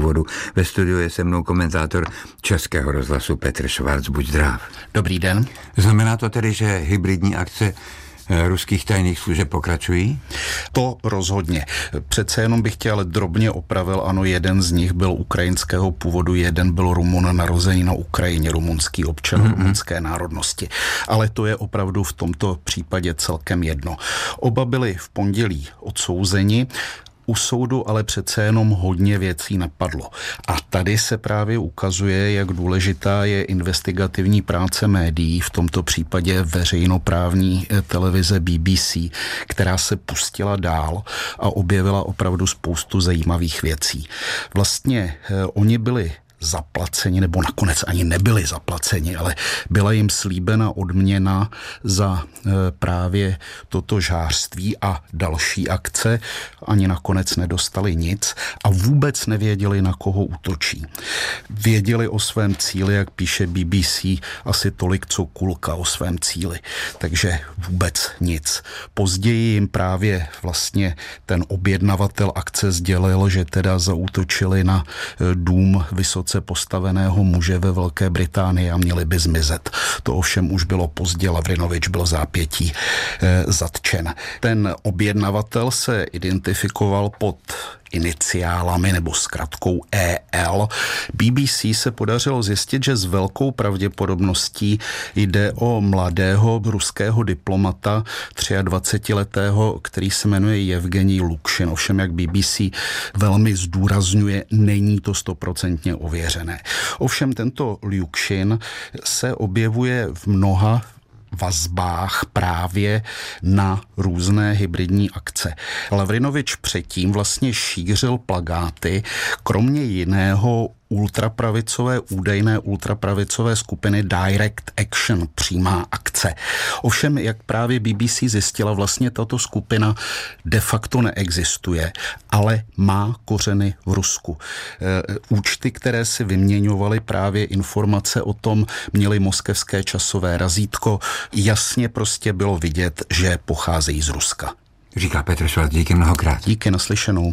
původu. Ve studiu je se mnou komentátor Českého rozhlasu Petr Švarc. Buď zdrav. Dobrý den. Znamená to tedy, že hybridní akce ruských tajných služeb pokračují? To rozhodně. Přece jenom bych tě ale drobně opravil, ano, jeden z nich byl ukrajinského původu, jeden byl Rumun narozený na Ukrajině, rumunský občan rumunské národnosti. Ale to je opravdu v tomto případě celkem jedno. Oba byli v pondělí odsouzeni. U soudu ale přece jenom hodně věcí napadlo. A tady se právě ukazuje, jak důležitá je investigativní práce médií, v tomto případě veřejnoprávní televize BBC, která se pustila dál a objevila opravdu spoustu zajímavých věcí. Vlastně oni byli zaplaceni, nebo nakonec ani nebyli zaplaceni, ale byla jim slíbena odměna za právě toto žhářství a další akce. Ani nakonec nedostali nic a vůbec nevěděli, na koho útočí. Věděli o svém cíli, jak píše BBC, asi tolik, co kulka o svém cíli. Takže vůbec nic. Později jim právě vlastně ten objednavatel akce sdělil, že teda zaútočili na dům vysoce postaveného muže ve Velké Británii a měli by zmizet. To ovšem už bylo pozdě, Lavrinovič byl zápětí zatčen. Ten objednavatel se identifikoval pod iniciálami nebo zkratkou EL. BBC se podařilo zjistit, že s velkou pravděpodobností jde o mladého ruského diplomata 23letého, který se jmenuje Jevgenij Lukšin. Ovšem, jak BBC velmi zdůrazňuje, není to 100% ověřené. Ovšem tento Lukšin se objevuje v mnoha vazbách právě na různé hybridní akce. Lavrinovič předtím vlastně šířil plakáty, kromě jiného údajné ultrapravicové skupiny Direct Action, přímá akce. Ovšem, jak právě BBC zjistila, vlastně tato skupina de facto neexistuje, ale má kořeny v Rusku. Účty, které si vyměňovaly právě informace o tom, měly moskevské časové razítko, jasně prostě bylo vidět, že pocházejí z Ruska. Říká Petr Švarc, díky mnohokrát. Díky, naslyšenou.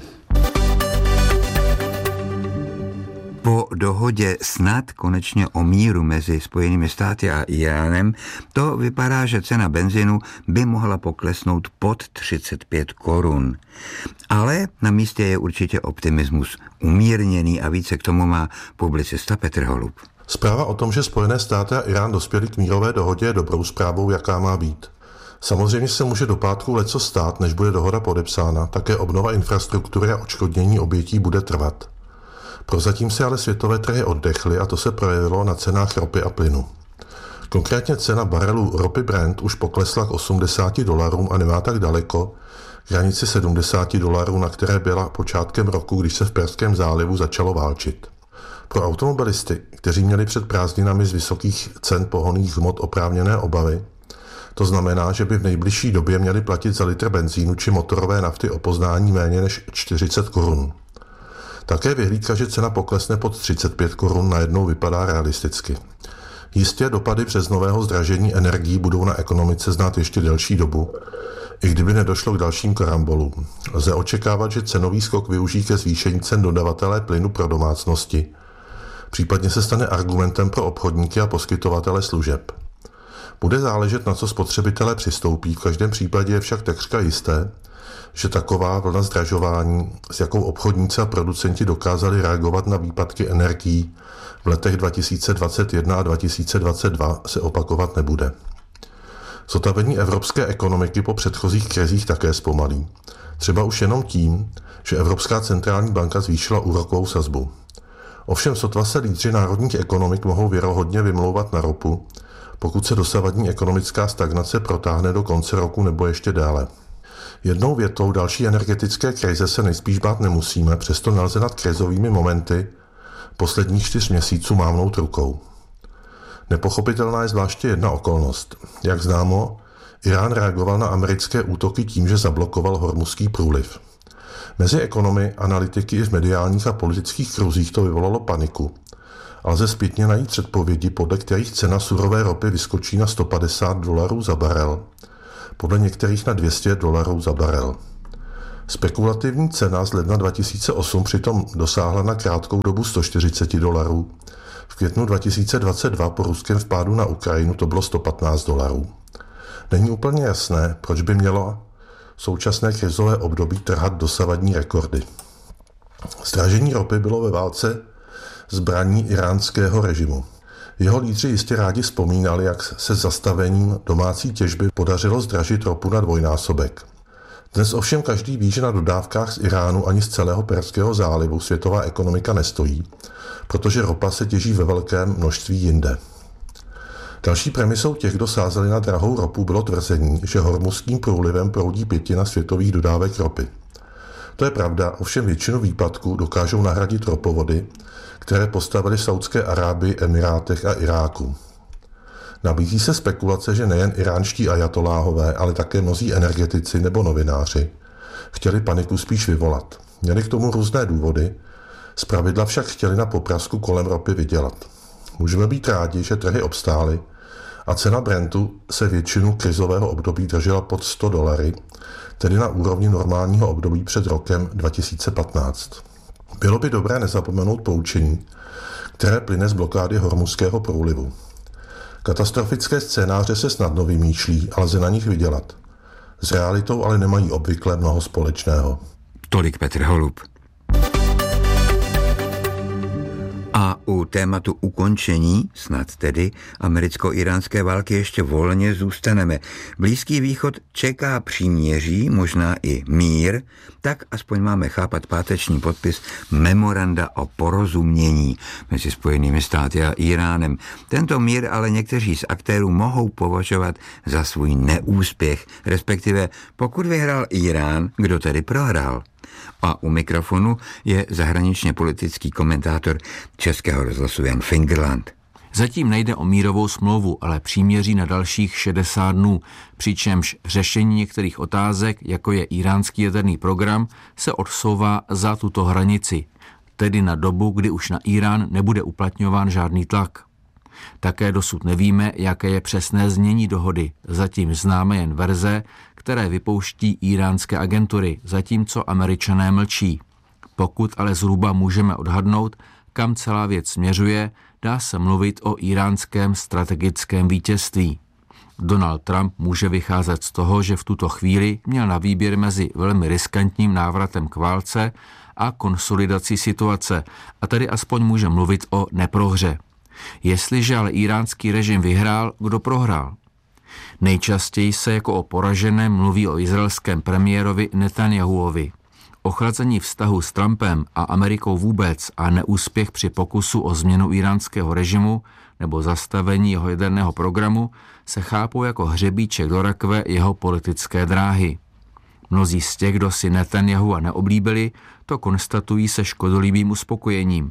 Po dohodě snad konečně o míru mezi Spojenými státy a Iránem to vypadá, že cena benzínu by mohla poklesnout pod 35 korun. Ale na místě je určitě optimismus umírněný a více k tomu má publicista Petr Holub. Zpráva o tom, že Spojené státy a Irán dospěli k mírové dohodě, je dobrou zprávou, jaká má být. Samozřejmě se může do pátku leco stát, než bude dohoda podepsána, také obnova infrastruktury a odškodnění obětí bude trvat. Prozatím se ale světové trhy oddechly a to se projevilo na cenách ropy a plynu. Konkrétně cena barelu ropy Brent už poklesla k $80 a nemá tak daleko k hranici $70, na které byla počátkem roku, když se v Perském zálivu začalo válčit. Pro automobilisty, kteří měli před prázdninami z vysokých cen pohonných hmot oprávněné obavy, to znamená, že by v nejbližší době měli platit za litr benzínu či motorové nafty o poznání méně než 40 korun. Také vyhlídka, že cena poklesne pod 35 korun, najednou vypadá realisticky. Jistě dopady březnového zdražení energií budou na ekonomice znát ještě delší dobu, i kdyby nedošlo k dalším karambolům. Lze očekávat, že cenový skok využijí ke zvýšení cen dodavatelé plynu pro domácnosti. Případně se stane argumentem pro obchodníky a poskytovatele služeb. Bude záležet, na co spotřebitelé přistoupí, v každém případě je však takřka jisté, že taková vlna zdražování, s jakou obchodníci a producenti dokázali reagovat na výpadky energií v letech 2021 a 2022, se opakovat nebude. Zotavení evropské ekonomiky po předchozích krizích také zpomalí. Třeba už jenom tím, že Evropská centrální banka zvýšila úrokovou sazbu. Ovšem sotva se lídři národních ekonomik mohou věrohodně vymlouvat na ropu, pokud se dosavadní ekonomická stagnace protáhne do konce roku nebo ještě déle. Jednou větou, další energetické krize se nejspíš bát nemusíme, přesto nelze nad krizovými momenty posledních 4 měsíců mávnout rukou. Nepochopitelná je zvláště jedna okolnost. Jak známo, Irán reagoval na americké útoky tím, že zablokoval Hormuzský průliv. Mezi ekonomy, analytiky i v mediálních a politických kruzích to vyvolalo paniku. A lze zpětně najít předpovědi, podle kterých cena surové ropy vyskočí na $150 za barel, podle některých na $200 za barel. Spekulativní cena z ledna 2008 přitom dosáhla na krátkou dobu $140. V květnu 2022 po ruském vpádu na Ukrajinu to bylo $115. Není úplně jasné, proč by mělo současné krizové období trhat dosavadní rekordy. Zdražení ropy bylo ve válce zbraní iránského režimu. Jeho lídři jistě rádi vzpomínali, jak se zastavením domácí těžby podařilo zdražit ropu na dvojnásobek. Dnes ovšem každý ví, že na dodávkách z Iránu ani z celého Perského zálivu světová ekonomika nestojí, protože ropa se těží ve velkém množství jinde. Další premisou těch, kdo sázeli na drahou ropu, bylo tvrzení, že Hormuzským průlivem proudí 1/5 světových dodávek ropy. To je pravda, ovšem většinu výpadků dokážou nahradit ropovody, které postavily v Saudské Arábii, Emirátech a Iráku. Nabízí se spekulace, že nejen iránští ajatoláhové, ale také mnozí energetici nebo novináři chtěli paniku spíš vyvolat. Měli k tomu různé důvody, zpravidla však chtěli na poprasku kolem ropy vydělat. Můžeme být rádi, že trhy obstály a cena Brentu se většinu krizového období držela pod $100, tedy na úrovni normálního období před rokem 2015. Bylo by dobré nezapomenout poučení, které plyne z blokády Hormuzského průlivu. Katastrofické scénáře se snadno vymýšlí a lze na nich vydělat. S realitou ale nemají obvykle mnoho společného. Tolik Petr Holub. A u tématu ukončení, snad tedy, americko-iránské války ještě volně zůstaneme. Blízký východ čeká příměří, možná i mír, tak aspoň máme chápat páteční podpis memoranda o porozumění mezi Spojenými státy a Iránem. Tento mír ale někteří z aktérů mohou považovat za svůj neúspěch, respektive pokud vyhrál Irán, kdo tedy prohrál. A u mikrofonu je zahraničně politický komentátor Českého rozhlasu Jan Fingerland. Zatím nejde o mírovou smlouvu, ale příměří na dalších 60 dnů, přičemž řešení některých otázek, jako je iránský jaderný program, se odsouvá za tuto hranici, tedy na dobu, kdy už na Irán nebude uplatňován žádný tlak. Také dosud nevíme, jaké je přesné znění dohody. Zatím známe jen verze, které vypouští iránské agentury, zatímco Američané mlčí. Pokud ale zhruba můžeme odhadnout, kam celá věc směřuje, dá se mluvit o iránském strategickém vítězství. Donald Trump může vycházet z toho, že v tuto chvíli měl na výběr mezi velmi riskantním návratem k válce a konsolidací situace, a tedy aspoň může mluvit o neprohře. Jestliže ale iránský režim vyhrál, kdo prohrál? Nejčastěji se jako o poraženém mluví o izraelském premiérovi Netanjahuovi. Ochlazení vztahu s Trumpem a Amerikou vůbec a neúspěch při pokusu o změnu iránského režimu nebo zastavení jeho jaderného programu se chápou jako hřebíček do rakve jeho politické dráhy. Mnozí z těch, kdo si Netanjahua neoblíbili, to konstatují se škodolibým uspokojením.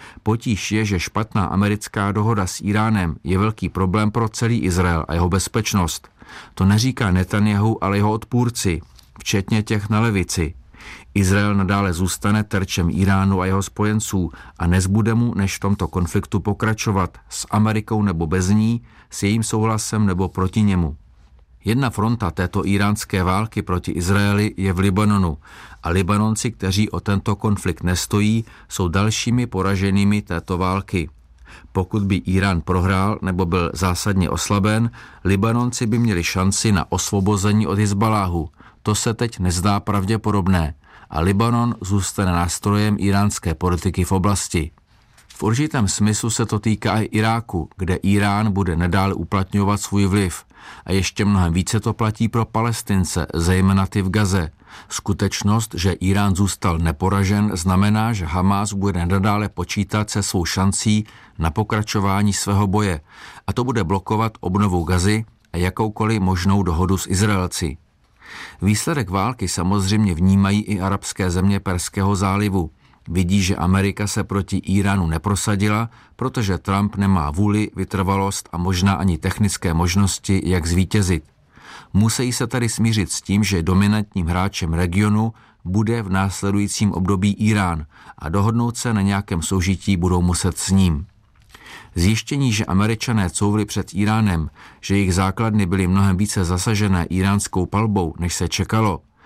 Potíž je, že špatná americká dohoda s Iránem je velký problém pro celý Izrael a jeho bezpečnost. To neříká Netanjahu, ale jeho odpůrci, včetně těch na levici. Izrael nadále zůstane terčem Iránu a jeho spojenců a nezbude mu, než v tomto konfliktu pokračovat s Amerikou nebo bez ní, s jejím souhlasem nebo proti němu. Jedna fronta této iránské války proti Izraeli je v Libanonu a Libanonci, kteří o tento konflikt nestojí, jsou dalšími poraženými této války. Pokud by Irán prohrál nebo byl zásadně oslaben, Libanonci by měli šanci na osvobození od Hizbaláhu. To se teď nezdá pravděpodobné a Libanon zůstane nástrojem iránské politiky v oblasti. V určitém smyslu se to týká i Iráku, kde Irán bude nadále uplatňovat svůj vliv. A ještě mnohem více to platí pro Palestince, zejména ty v Gaze. Skutečnost, že Irán zůstal neporažen, znamená, že Hamás bude nadále počítat se svou šancí na pokračování svého boje. A to bude blokovat obnovu Gazy a jakoukoliv možnou dohodu s Izraelci. Výsledek války samozřejmě vnímají i arabské země Perského zálivu. Vidí, že Amerika se proti Iránu neprosadila, protože Trump nemá vůli, vytrvalost a možná ani technické možnosti, jak zvítězit. Musí se tady smířit s tím, že dominantním hráčem regionu bude v následujícím období Irán a dohodnout se na nějakém soužití budou muset s ním. Zjištění, že Američané couvli před Iránem, že jejich základny byly mnohem více zasažené iránskou palbou, než se čekalo,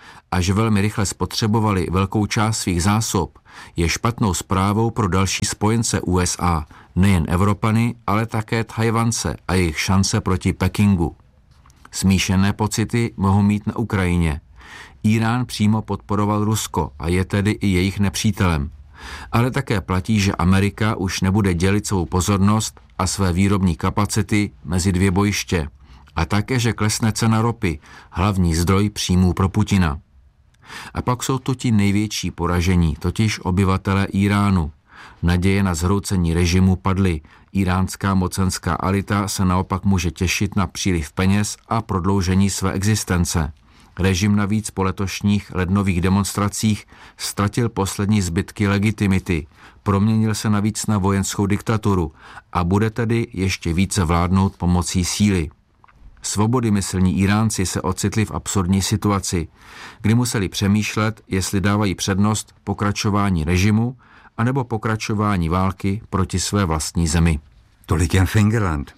a že velmi rychle spotřebovali velkou část svých zásob, je špatnou zprávou pro další spojence USA, nejen Evropany, ale také Tchajwance a jejich šance proti Pekingu. Smíšené pocity mohou mít na Ukrajině. Írán přímo podporoval Rusko a je tedy i jejich nepřítelem. Ale také platí, že Amerika už nebude dělit svou pozornost a své výrobní kapacity mezi dvě bojiště. A také, že klesne cena ropy, hlavní zdroj příjmů pro Putina. A pak jsou to ti největší poražení, totiž obyvatelé Iránu. Naděje na zhroucení režimu padly. Iránská mocenská elita se naopak může těšit na příliv peněz a prodloužení své existence. Režim navíc po letošních lednových demonstracích ztratil poslední zbytky legitimity, proměnil se navíc na vojenskou diktaturu a bude tedy ještě více vládnout pomocí síly. Svobodymyslní Iránci se ocitli v absurdní situaci, kdy museli přemýšlet, jestli dávají přednost pokračování režimu anebo pokračování války proti své vlastní zemi. Tolik jen Fingerland.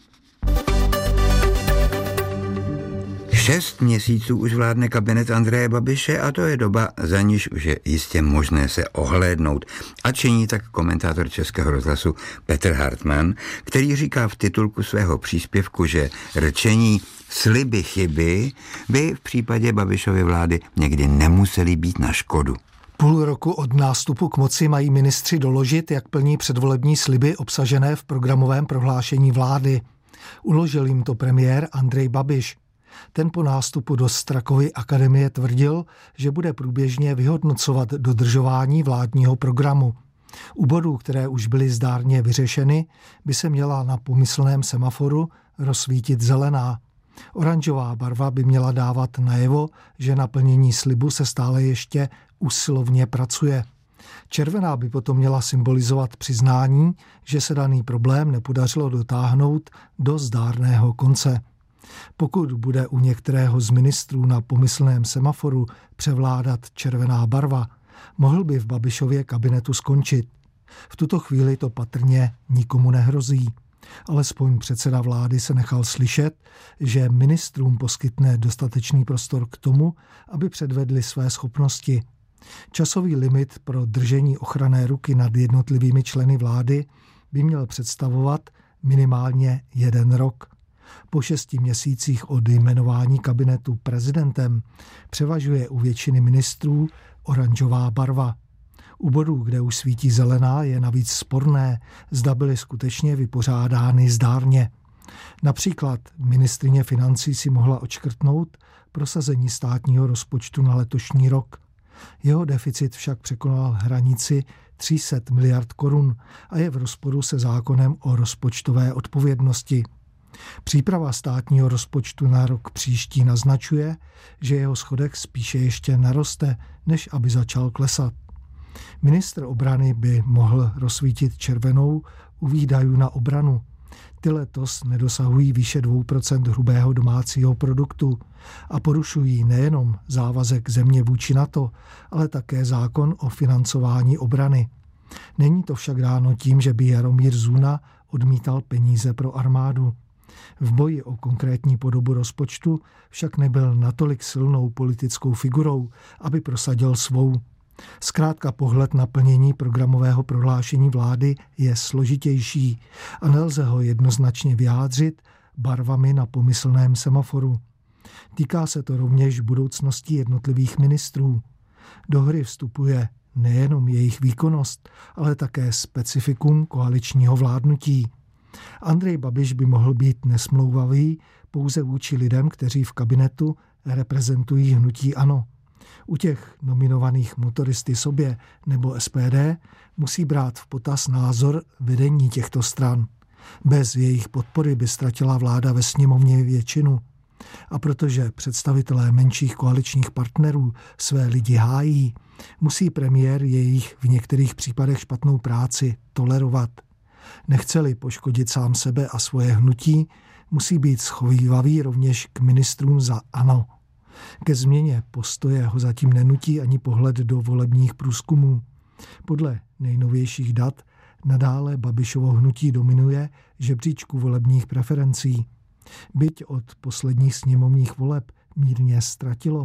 6 měsíců už vládne kabinet Andreje Babiše a to je doba, za níž už je jistě možné se ohlédnout. A činí tak komentátor Českého rozhlasu Petr Hartmann, který říká v titulku svého příspěvku, že rčení sliby chyby by v případě Babišovy vlády někdy nemuseli být na škodu. Půl roku od nástupu k moci mají ministři doložit, jak plní předvolební sliby obsažené v programovém prohlášení vlády. Uložil jim to premiér Andrej Babiš. Ten po nástupu do Strakovy akademie tvrdil, že bude průběžně vyhodnocovat dodržování vládního programu. U bodů, které už byly zdárně vyřešeny, by se měla na pomyslném semaforu rozsvítit zelená. Oranžová barva by měla dávat najevo, že na plnění slibu se stále ještě usilovně pracuje. Červená by potom měla symbolizovat přiznání, že se daný problém nepodařilo dotáhnout do zdárného konce. Pokud bude u některého z ministrů na pomyslném semaforu převládat červená barva, mohl by v Babišově kabinetu skončit. V tuto chvíli to patrně nikomu nehrozí. Alespoň předseda vlády se nechal slyšet, že ministrům poskytne dostatečný prostor k tomu, aby předvedli své schopnosti. Časový limit pro držení ochranné ruky nad jednotlivými členy vlády by měl představovat minimálně 1 rok. Po 6 měsících od jmenování kabinetu prezidentem převažuje u většiny ministrů oranžová barva. U bodů, kde už svítí zelená, je navíc sporné, zda byly skutečně vypořádány zdárně. Například ministryně financí si mohla odškrtnout prosazení státního rozpočtu na letošní rok. Jeho deficit však překonal hranici 300 miliard korun a je v rozporu se zákonem o rozpočtové odpovědnosti. Příprava státního rozpočtu na rok příští naznačuje, že jeho schodek spíše ještě naroste, než aby začal klesat. Ministr obrany by mohl rozsvítit červenou u výdajů na obranu. Ty letos nedosahují výše 2% hrubého domácího produktu a porušují nejenom závazek země vůči NATO, ale také zákon o financování obrany. Není to však dáno tím, že by Jaromír Zuna odmítal peníze pro armádu. V boji o konkrétní podobu rozpočtu však nebyl natolik silnou politickou figurou, aby prosadil svou. Zkrátka pohled na plnění programového prohlášení vlády je složitější a nelze ho jednoznačně vyjádřit barvami na pomyslném semaforu. Týká se to rovněž budoucnosti jednotlivých ministrů. Do hry vstupuje nejenom jejich výkonnost, ale také specifikum koaličního vládnutí. Andrej Babiš by mohl být nesmlouvavý pouze vůči lidem, kteří v kabinetu reprezentují hnutí ANO. U těch nominovaných motoristy sobě nebo SPD musí brát v potaz názor vedení těchto stran. Bez jejich podpory by ztratila vláda ve sněmovně většinu. A protože představitelé menších koaličních partnerů své lidi hájí, musí premiér jejich v některých případech špatnou práci tolerovat. Nechce-li poškodit sám sebe a svoje hnutí, musí být schovívavý rovněž k ministrům za ANO. Ke změně postoje ho zatím nenutí ani pohled do volebních průzkumů. Podle nejnovějších dat nadále Babišovo hnutí dominuje žebříčku volebních preferencí. Byť od posledních sněmovních voleb mírně ztratilo,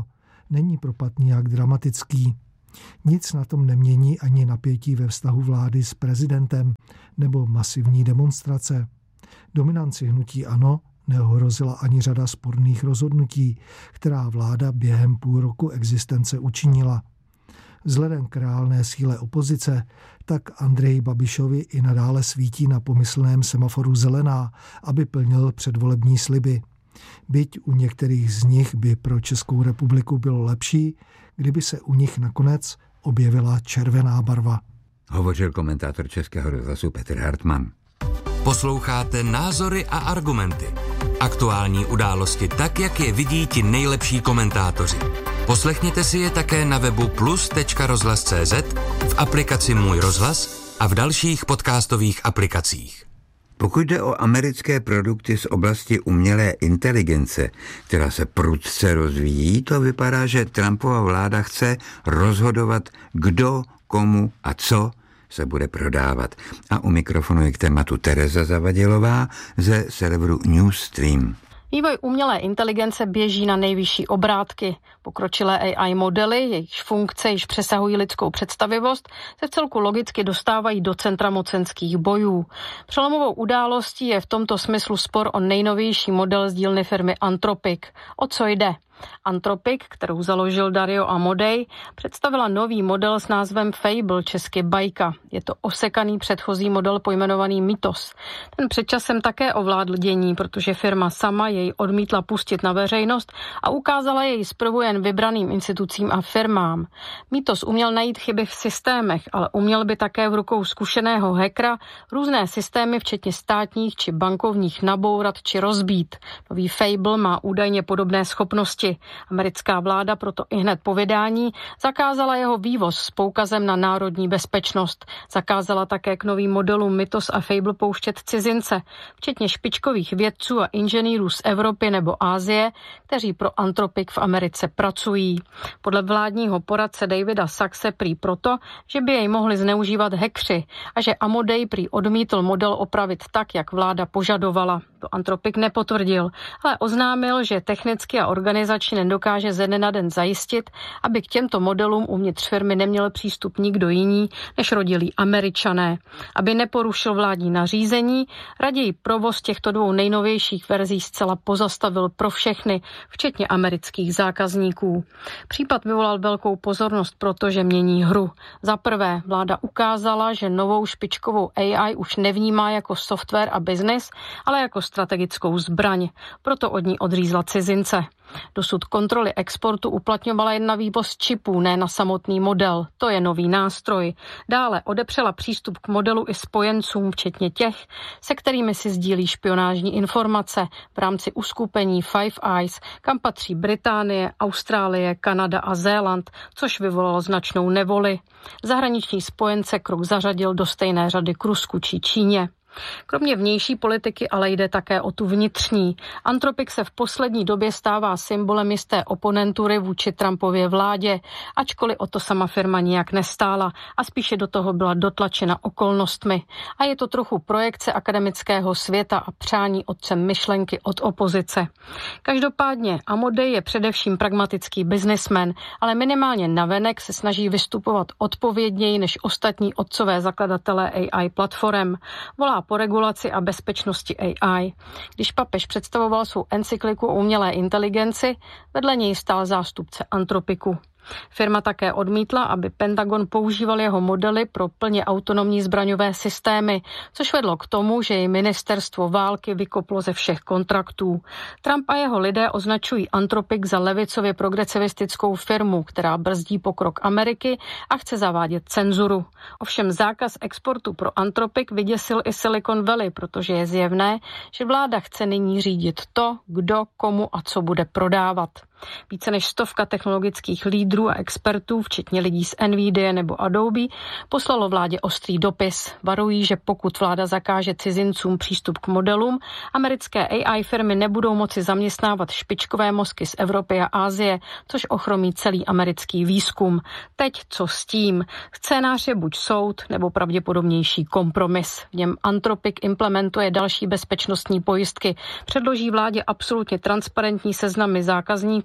Není propad nijak dramatický. Nic na tom nemění ani napětí ve vztahu vlády s prezidentem nebo masivní demonstrace. Dominanci hnutí ANO neohrozila ani řada sporných rozhodnutí, která vláda během půl roku existence učinila. Vzhledem k reálné síle opozice, tak Andreji Babišovi i nadále svítí na pomyslném semaforu zelená, aby plnil předvolební sliby. Byť u některých z nich by pro Českou republiku bylo lepší, kdyby se u nich nakonec objevila červená barva. Hovořil komentátor Českého rozhlasu Petr Hartmann. Posloucháte Názory a argumenty. Aktuální události tak, jak je vidí ti nejlepší komentátoři. Poslechněte si je také na webu plus.rozhlas.cz, v aplikaci Můj rozhlas a v dalších podcastových aplikacích. Pokud jde o americké produkty z oblasti umělé inteligence, která se prudce rozvíjí, to vypadá, že Trumpova vláda chce rozhodovat, kdo, komu a co se bude prodávat. A u mikrofonu je k tématu Tereza Zavadilová ze serveru Newsstream. Vývoj umělé inteligence běží na nejvyšší obrátky. Pokročilé AI modely, jejichž funkce již přesahují lidskou představivost, se vcelku logicky dostávají do centra mocenských bojů. Přelomovou událostí je v tomto smyslu spor o nejnovější model z dílny firmy Anthropic. O co jde? Anthropic, kterou založil Dario Amodei, představila nový model s názvem Fable, česky bajka. Je to osekaný předchozí model pojmenovaný Mythos. Ten před časem také ovládl dění, protože firma sama jej odmítla pustit na veřejnost a ukázala jej zprvu jen vybraným institucím a firmám. Mythos uměl najít chyby v systémech, ale uměl by také v rukou zkušeného hackera různé systémy, včetně státních či bankovních, nabourat či rozbít. Nový Fable má údajně podobné schopnosti. Americká vláda proto ihned po vydání zakázala jeho vývoz s poukazem na národní bezpečnost. Zakázala také k novým modelům Mythos a Fable pouštět cizince, včetně špičkových vědců a inženýrů z Evropy nebo Asie, kteří pro Anthropic v Americe pracují. Podle vládního poradce Davida Saxe prý proto, že by jej mohli zneužívat hackři a že Amodei prý odmítl model opravit tak, jak vláda požadovala. To Anthropic nepotvrdil, ale oznámil, že technicky a organizačně nedokáže ze dne na den zajistit, aby k těmto modelům uvnitř firmy neměl přístup nikdo jiný než rodilí Američané. Aby neporušil vládní nařízení, raději provoz těchto dvou nejnovějších verzí zcela pozastavil pro všechny, včetně amerických zákazníků. Případ vyvolal velkou pozornost, protože mění hru. Za prvé, vláda ukázala, že novou špičkovou AI už nevnímá jako software a biznis, ale jako strategickou zbraň. Proto od ní odřízla cizince. Dosud kontroly exportu uplatňovala jen na vývoz čipů, ne na samotný model. To je nový nástroj. Dále odepřela přístup k modelu i spojencům, včetně těch, se kterými si sdílí špionážní informace v rámci uskupení Five Eyes, kam patří Británie, Austrálie, Kanada a Zéland, což vyvolalo značnou nevoli. Zahraniční spojence krok zařadil do stejné řady k Rusku či Číně. Kromě vnější politiky ale jde také o tu vnitřní. Anthropic se v poslední době stává symbolem jisté oponentury vůči Trumpově vládě, ačkoliv o to sama firma nijak nestála a spíše do toho byla dotlačena okolnostmi. A je to trochu projekce akademického světa a přání otcem myšlenky od opozice. Každopádně Amodei je především pragmatický biznismen, ale minimálně navenek se snaží vystupovat odpovědněji než ostatní otcové zakladatelé AI platform. Volá po regulaci a bezpečnosti AI. Když papež představoval svou encykliku o umělé inteligenci, vedle něj stál zástupce Anthropicu. Firma také odmítla, aby Pentagon používal jeho modely pro plně autonomní zbraňové systémy, což vedlo k tomu, že jej ministerstvo války vykoplo ze všech kontraktů. Trump a jeho lidé označují Anthropic za levicově progresivistickou firmu, která brzdí pokrok Ameriky a chce zavádět cenzuru. Ovšem zákaz exportu pro Anthropic vyděsil i Silicon Valley, protože je zjevné, že vláda chce nyní řídit to, kdo, komu a co bude prodávat. Více než 100 technologických lídrů a expertů, včetně lidí z NVIDIA nebo Adobe, poslalo vládě ostrý dopis. Varují, že pokud vláda zakáže cizincům přístup k modelům, americké AI firmy nebudou moci zaměstnávat špičkové mozky z Evropy a Asie, což ochromí celý americký výzkum. Teď co s tím? Scénář je buď soud, nebo pravděpodobnější kompromis. V něm Anthropic implementuje další bezpečnostní pojistky, předloží vládě absolutně transparentní seznamy zákazníků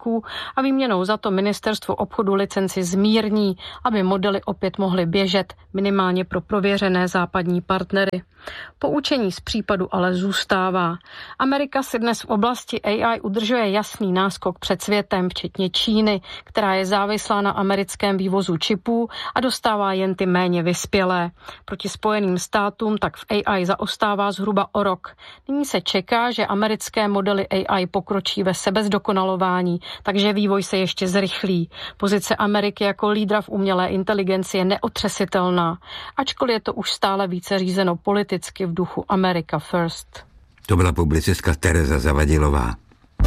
podniků a výměnou za to ministerstvo obchodu licenci zmírní, aby modely opět mohly běžet, minimálně pro prověřené západní partnery. Poučení z případu ale zůstává. Amerika si dnes v oblasti AI udržuje jasný náskok před světem, včetně Číny, která je závislá na americkém vývozu čipů a dostává jen ty méně vyspělé. Proti Spojeným státům tak v AI zaostává zhruba o rok. Nyní se čeká, že americké modely AI pokročí ve sebezdokonalování, takže vývoj se ještě zrychlí. Pozice Ameriky jako lídra v umělé inteligenci je neotřesitelná, ačkoliv je to už stále více řízeno politicky v duchu America First. To byla publicistka Tereza Zavadilová.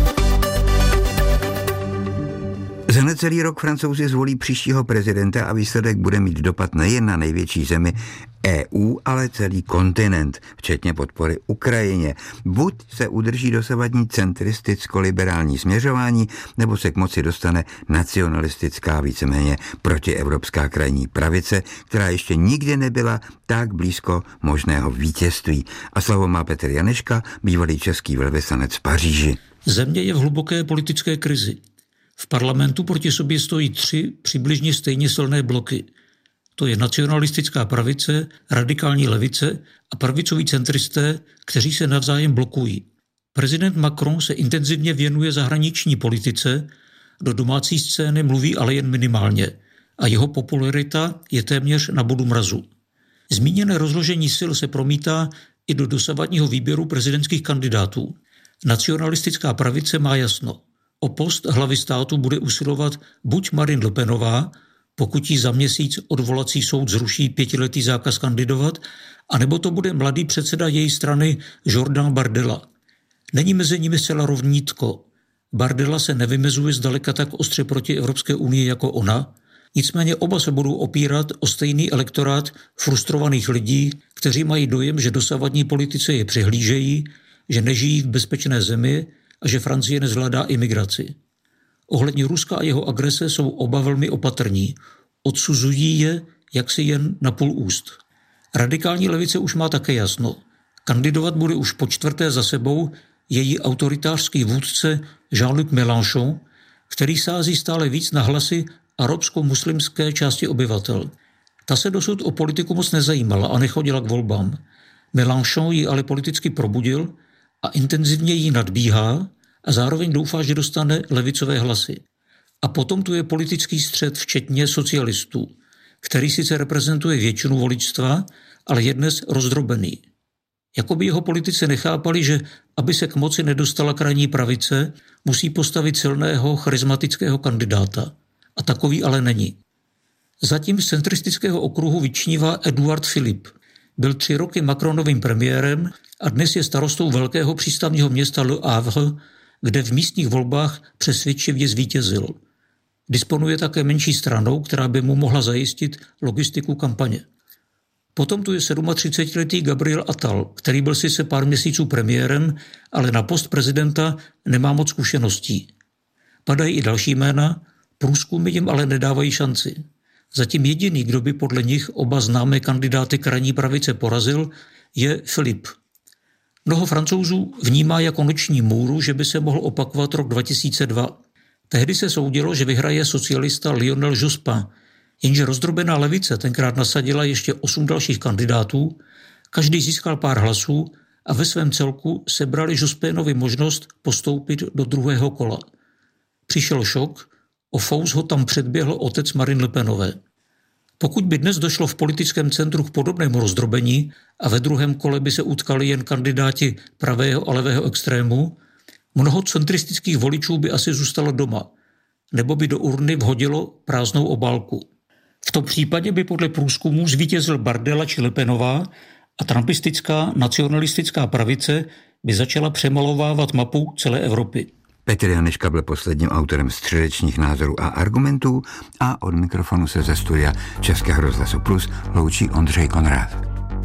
Za necelý rok Francouzi zvolí příštího prezidenta a výsledek bude mít dopad nejen na největší zemi EU, ale celý kontinent, včetně podpory Ukrajině. Buď se udrží dosavadní centristicko-liberální směřování, nebo se k moci dostane nacionalistická, víceméně protievropská krajní pravice, která ještě nikdy nebyla tak blízko možného vítězství. A slovo má Petr Janeška, bývalý český velvyslanec v Paříži. Země je v hluboké politické krizi. V parlamentu proti sobě stojí 3 přibližně stejně silné bloky. To je nacionalistická pravice, radikální levice a pravicoví centristé, kteří se navzájem blokují. Prezident Macron se intenzivně věnuje zahraniční politice, do domácí scény mluví ale jen minimálně a jeho popularita je téměř na bodu mrazu. Zmíněné rozložení sil se promítá i do dosavadního výběru prezidentských kandidátů. Nacionalistická pravice má jasno. O post hlavy státu bude usilovat buď Marine Le Penová, pokud jí za měsíc odvolací soud zruší 5letý zákaz kandidovat, anebo to bude mladý předseda její strany Jordan Bardella. Není mezi nimi zcela rovnítko. Bardella se nevymezuje zdaleka tak ostře proti Evropské unii jako ona, nicméně oba se budou opírat o stejný elektorát frustrovaných lidí, kteří mají dojem, že dosavadní politici je přihlížejí, že nežijí v bezpečné zemi a že Francie nezvládá imigraci. Ohledně Ruska a jeho agrese jsou oba velmi opatrní. Odsuzují je jaksi jen na půl úst. Radikální levice už má také jasno. Kandidovat bude už po 4. za sebou její autoritářský vůdce Jean-Luc Mélenchon, který sází stále víc na hlasy arabsko-muslimské části obyvatel. Ta se dosud o politiku moc nezajímala a nechodila k volbám. Mélenchon ji ale politicky probudil a intenzivně jí nadbíhá a zároveň doufá, že dostane levicové hlasy. A potom tu je politický střet, včetně socialistů, který sice reprezentuje většinu voličstva, ale je dnes rozdrobený. Jakoby jeho politici nechápali, že aby se k moci nedostala krajní pravice, musí postavit silného charismatického kandidáta. A takový ale není. Zatím z centristického okruhu vyčnívá Edouard Philippe. Byl 3 roky Macronovým premiérem a dnes je starostou velkého přístavního města Le Havre, kde v místních volbách přesvědčivě zvítězil. Disponuje také menší stranou, která by mu mohla zajistit logistiku kampaně. Potom tu je 37letý Gabriel Attal, který byl sice pár měsíců premiérem, ale na post prezidenta nemá moc zkušeností. Padají i další jména, průzkumy jim ale nedávají šanci. Zatím jediný, kdo by podle nich oba známé kandidáty krajní pravice porazil, je Philippe. Mnoho Francouzů vnímá jako noční můru, že by se mohl opakovat rok 2002. Tehdy se soudilo, že vyhraje socialista Lionel Jospin, jenže rozdrobená levice tenkrát nasadila ještě 8 dalších kandidátů, každý získal pár hlasů a ve svém celku sebrali Jospinovi možnost postoupit do druhého kola. Přišel šok, o fous ho tam předběhl otec Marine Le Penové. Pokud by dnes došlo v politickém centru k podobnému rozdrobení a ve druhém kole by se utkali jen kandidáti pravého a levého extrému, mnoho centristických voličů by asi zůstalo doma, nebo by do urny vhodilo prázdnou obálku. V tom případě by podle průzkumů zvítězil Bardella či Le Penová a trumpistická nacionalistická pravice by začala přemalovávat mapu celé Evropy. Petr Janeška byl posledním autorem středečních názorů a argumentů a od mikrofonu se ze studia Českého rozhlasu Plus loučí Ondřej Konrád.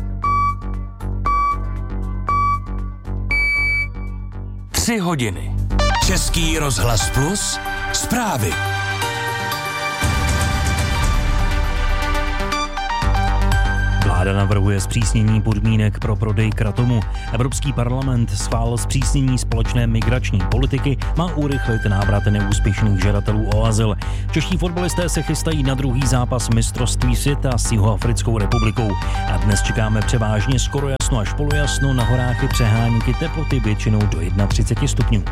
Tři hodiny. Český rozhlas Plus. Zprávy. Vláda Vláda navrhuje zpřísnění podmínek pro prodej kratomu. Evropský parlament schválil zpřísnění společné migrační politiky, má urychlit návrat neúspěšných žadatelů o azyl. Čeští fotbalisté se chystají na druhý zápas mistrovství světa s Jihoafrickou republikou. A dnes čekáme převážně skoro jasno až polojasno, na horách i přehánky, teploty většinou do 31 stupňů.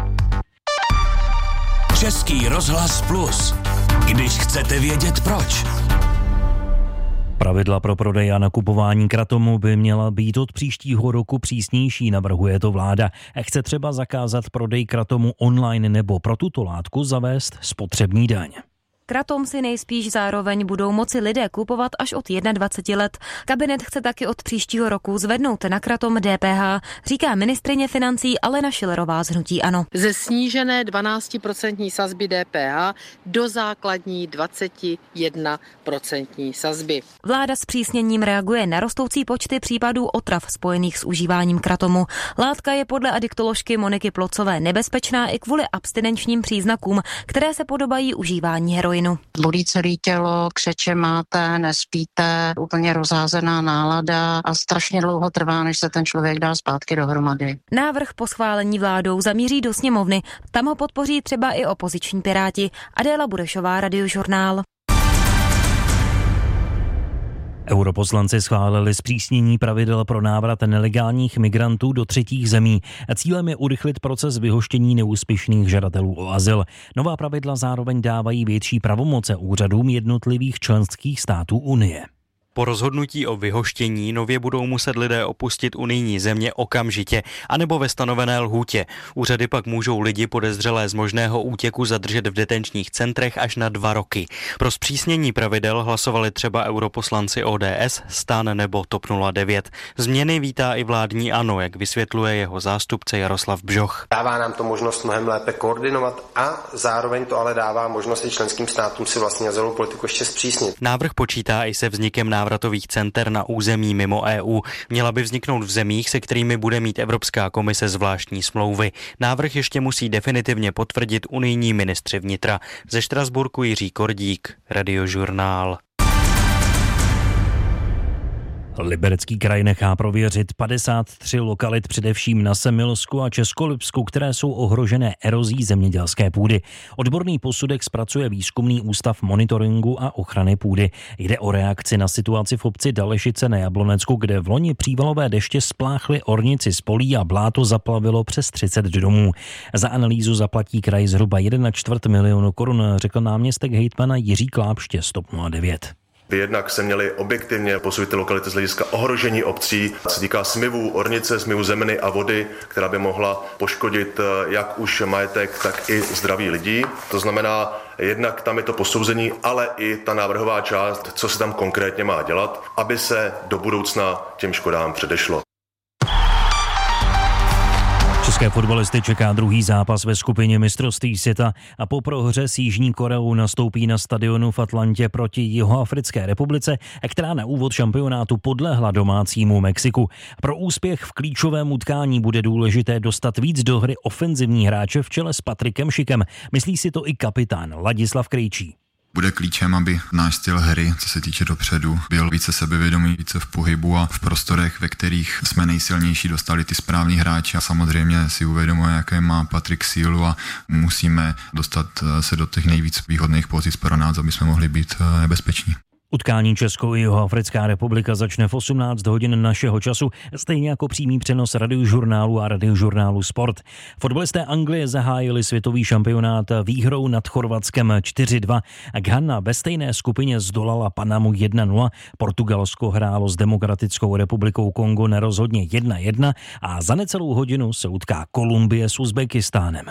Český rozhlas Plus. Když chcete vědět proč. Pravidla pro prodej a nakupování kratomu by měla být od příštího roku přísnější, navrhuje to vláda. Chce třeba zakázat prodej kratomu online nebo pro tuto látku zavést spotřební daň. Kratom si nejspíš zároveň budou moci lidé kupovat až od 21 let. Kabinet chce taky od příštího roku zvednout na kratom DPH, říká ministryně financí Alena Schillerová z hnutí ANO. Ze snížené 12% sazby DPH do základní 21% sazby. Vláda s přísněním reaguje na rostoucí počty případů otrav spojených s užíváním kratomu. Látka je podle adiktoložky Moniky Plocové nebezpečná i kvůli abstinenčním příznakům, které se podobají užívání heroinu. Bolí celé tělo, křeče máte, nespíte, úplně rozházená nálada a strašně dlouho trvá, než se ten člověk dá zpátky dohromady. Návrh po schválení vládou zamíří do sněmovny. Tam ho podpoří třeba i opoziční Piráti. Adéla Burešová, Radiožurnál. Europoslanci schválili zpřísnění pravidel pro návrat nelegálních migrantů do třetích zemí. Cílem je urychlit proces vyhoštění neúspěšných žadatelů o azyl. Nová pravidla zároveň dávají větší pravomoce úřadům jednotlivých členských států Unie. Po rozhodnutí o vyhoštění nově budou muset lidé opustit unijní země okamžitě, anebo ve stanovené lhůtě. Úřady pak můžou lidi podezřelé z možného útěku zadržet v detenčních centrech až na 2 roky. Pro zpřísnění pravidel hlasovali třeba europoslanci ODS, STAN nebo TOP 09. Změny vítá i vládní ANO, jak vysvětluje jeho zástupce Jaroslav Bžoch. Dává nám to možnost mnohem lépe koordinovat a zároveň to ale dává možnost i členským státům si vlastně azylovou politiku ještě zpřísnit. Návrh počítá i se vznikem návratových center na území mimo EU. Měla by vzniknout v zemích, se kterými bude mít Evropská komise zvláštní smlouvy. Návrh ještě musí definitivně potvrdit unijní ministři vnitra. Ze Štrasburku Jiří Kordík, Radiožurnál. Liberecký kraj nechá prověřit 53 lokalit především na Semilsku a Českolipsku, které jsou ohrožené erozí zemědělské půdy. Odborný posudek zpracuje Výzkumný ústav monitoringu a ochrany půdy. Jde o reakci na situaci v obci Dalešice na Jablonecku, kde v loni přívalové deště spláchly ornici z polí a bláto zaplavilo přes 30 domů. Za analýzu zaplatí kraj zhruba 1,25 milionu korun, řekl náměstek hejtmana Jiří Klápště z TOP 09. Jednak se měly objektivně posoudit ty lokality z hlediska ohrožení obcí, se týká smyvů ornice, smyvů zeminy a vody, která by mohla poškodit jak už majetek, tak i zdraví lidí. To znamená, jednak tam je to posouzení, ale i ta návrhová část, co se tam konkrétně má dělat, aby se do budoucna těm škodám předešlo. České fotbalisty čeká druhý zápas ve skupině mistrovství světa a po prohře s Jižní Koreou nastoupí na stadionu v Atlantě proti Jihoafrické republice, která na úvod šampionátu podlehla domácímu Mexiku. Pro úspěch v klíčovém utkání bude důležité dostat víc do hry ofenzivní hráče v čele s Patrikem Šikem. Myslí si to i kapitán Ladislav Krejčí. Bude klíčem, aby náš styl hry, co se týče dopředu, byl více sebevědomý, více v pohybu a v prostorech, ve kterých jsme nejsilnější, dostali ty správní hráči a samozřejmě si uvědomuje, jaké má Patrik sílu a musíme dostat se do těch nejvíc výhodných pozic pro nás, aby jsme mohli být nebezpeční. Utkání Česko- i Jihoafrická republika začne v 18 hodin našeho času, stejně jako přímý přenos Radiožurnálu a Radiožurnálu Sport. Fotbalisté Anglie zahájili světový šampionát výhrou nad Chorvatskem 4-2. Ghana ve stejné skupině zdolala Panamu 1-0. Portugalsko hrálo s Demokratickou republikou Kongo nerozhodně 1-1 a za necelou hodinu se utká Kolumbie s Uzbekistánem.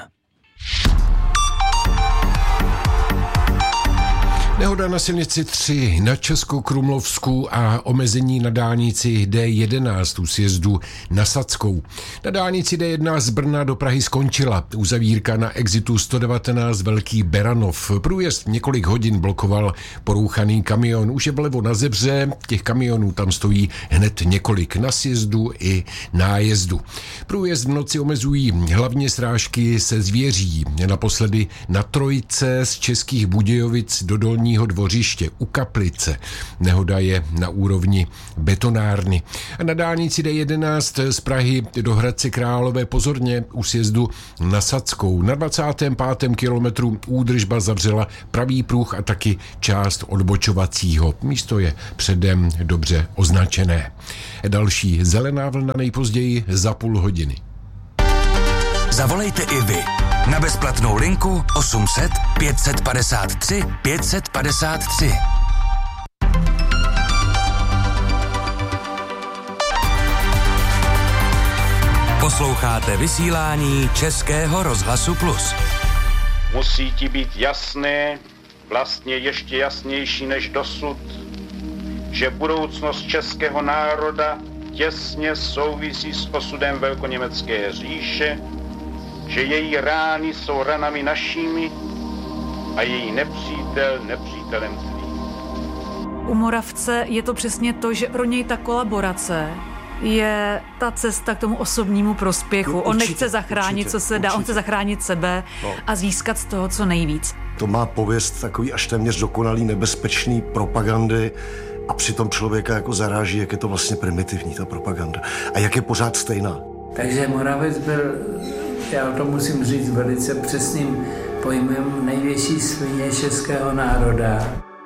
Nehoda na silnici 3 na Českokrumlovsku a omezení na dálnici D11 u sjezdu na Sadskou. Na dálnici D1 z Brna do Prahy skončila. Uzavírka na exitu 119 Velký Beranov. Průjezd několik hodin blokoval porouchaný kamion. Už je vlevo na Zebře, těch kamionů tam stojí hned několik na sjezdu i nájezdu. Průjezd v noci omezují hlavně srážky se Zvěří. Naposledy na Trojce z Českých Budějovic do Dolní dopravního dvořiště u Kaplice. Nehoda je na úrovni betonárny. A na dálnici D11 z Prahy do Hradce Králové pozorně u sjezdu na Sadskou. Na 25. kilometru údržba zavřela pravý pruh a taky část odbočovacího. Místo je předem dobře označené. Další zelená vlna nejpozději za půl hodiny. Zavolejte i vy na bezplatnou linku 800 553 553. Posloucháte vysílání Českého rozhlasu Plus. Musí ti být jasné, vlastně ještě jasnější než dosud, že budoucnost českého národa těsně souvisí s osudem velkoněmecké říše, že její rány jsou ranami našimi a její nepřítel nepřítelem tvým. U Moravce je to přesně to, že pro něj ta kolaborace je ta cesta k tomu osobnímu prospěchu. No, on nechce zachránit, co se dá, on chce zachránit sebe a získat z toho co nejvíc. To má pověst takový až téměř dokonalý nebezpečný propagandy a přitom člověka jako zaráží, jak je to vlastně primitivní, ta propaganda. A jak je pořád stejná. Takže Moravec byl, já to musím říct velice přesným pojmem, největší svině českého národa.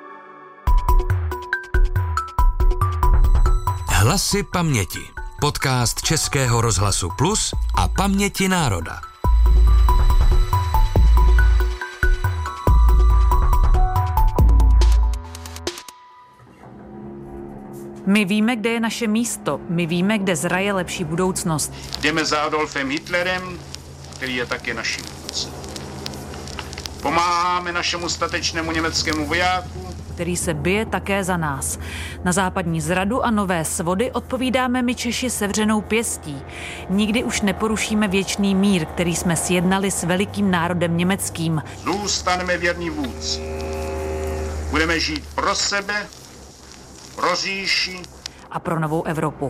Hlasy paměti. Podcast Českého rozhlasu Plus a Paměti národa. My víme, kde je naše místo. My víme, kde zraje lepší budoucnost. Jdeme za Adolfem Hitlerem, který je také naším vůdcem. Pomáháme našemu statečnému německému vojáku, který se bije také za nás. Na západní zradu a nové svody odpovídáme my Češi sevřenou pěstí. Nikdy už neporušíme věčný mír, který jsme sjednali s velikým národem německým. Zůstaneme věrní vůdci. Budeme žít pro sebe, pro říši a pro novou Evropu.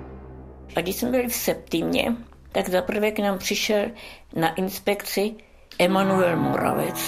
A když jsme byli v Septimě, tak zaprvé k nám přišel na inspekci Emanuel Moravec,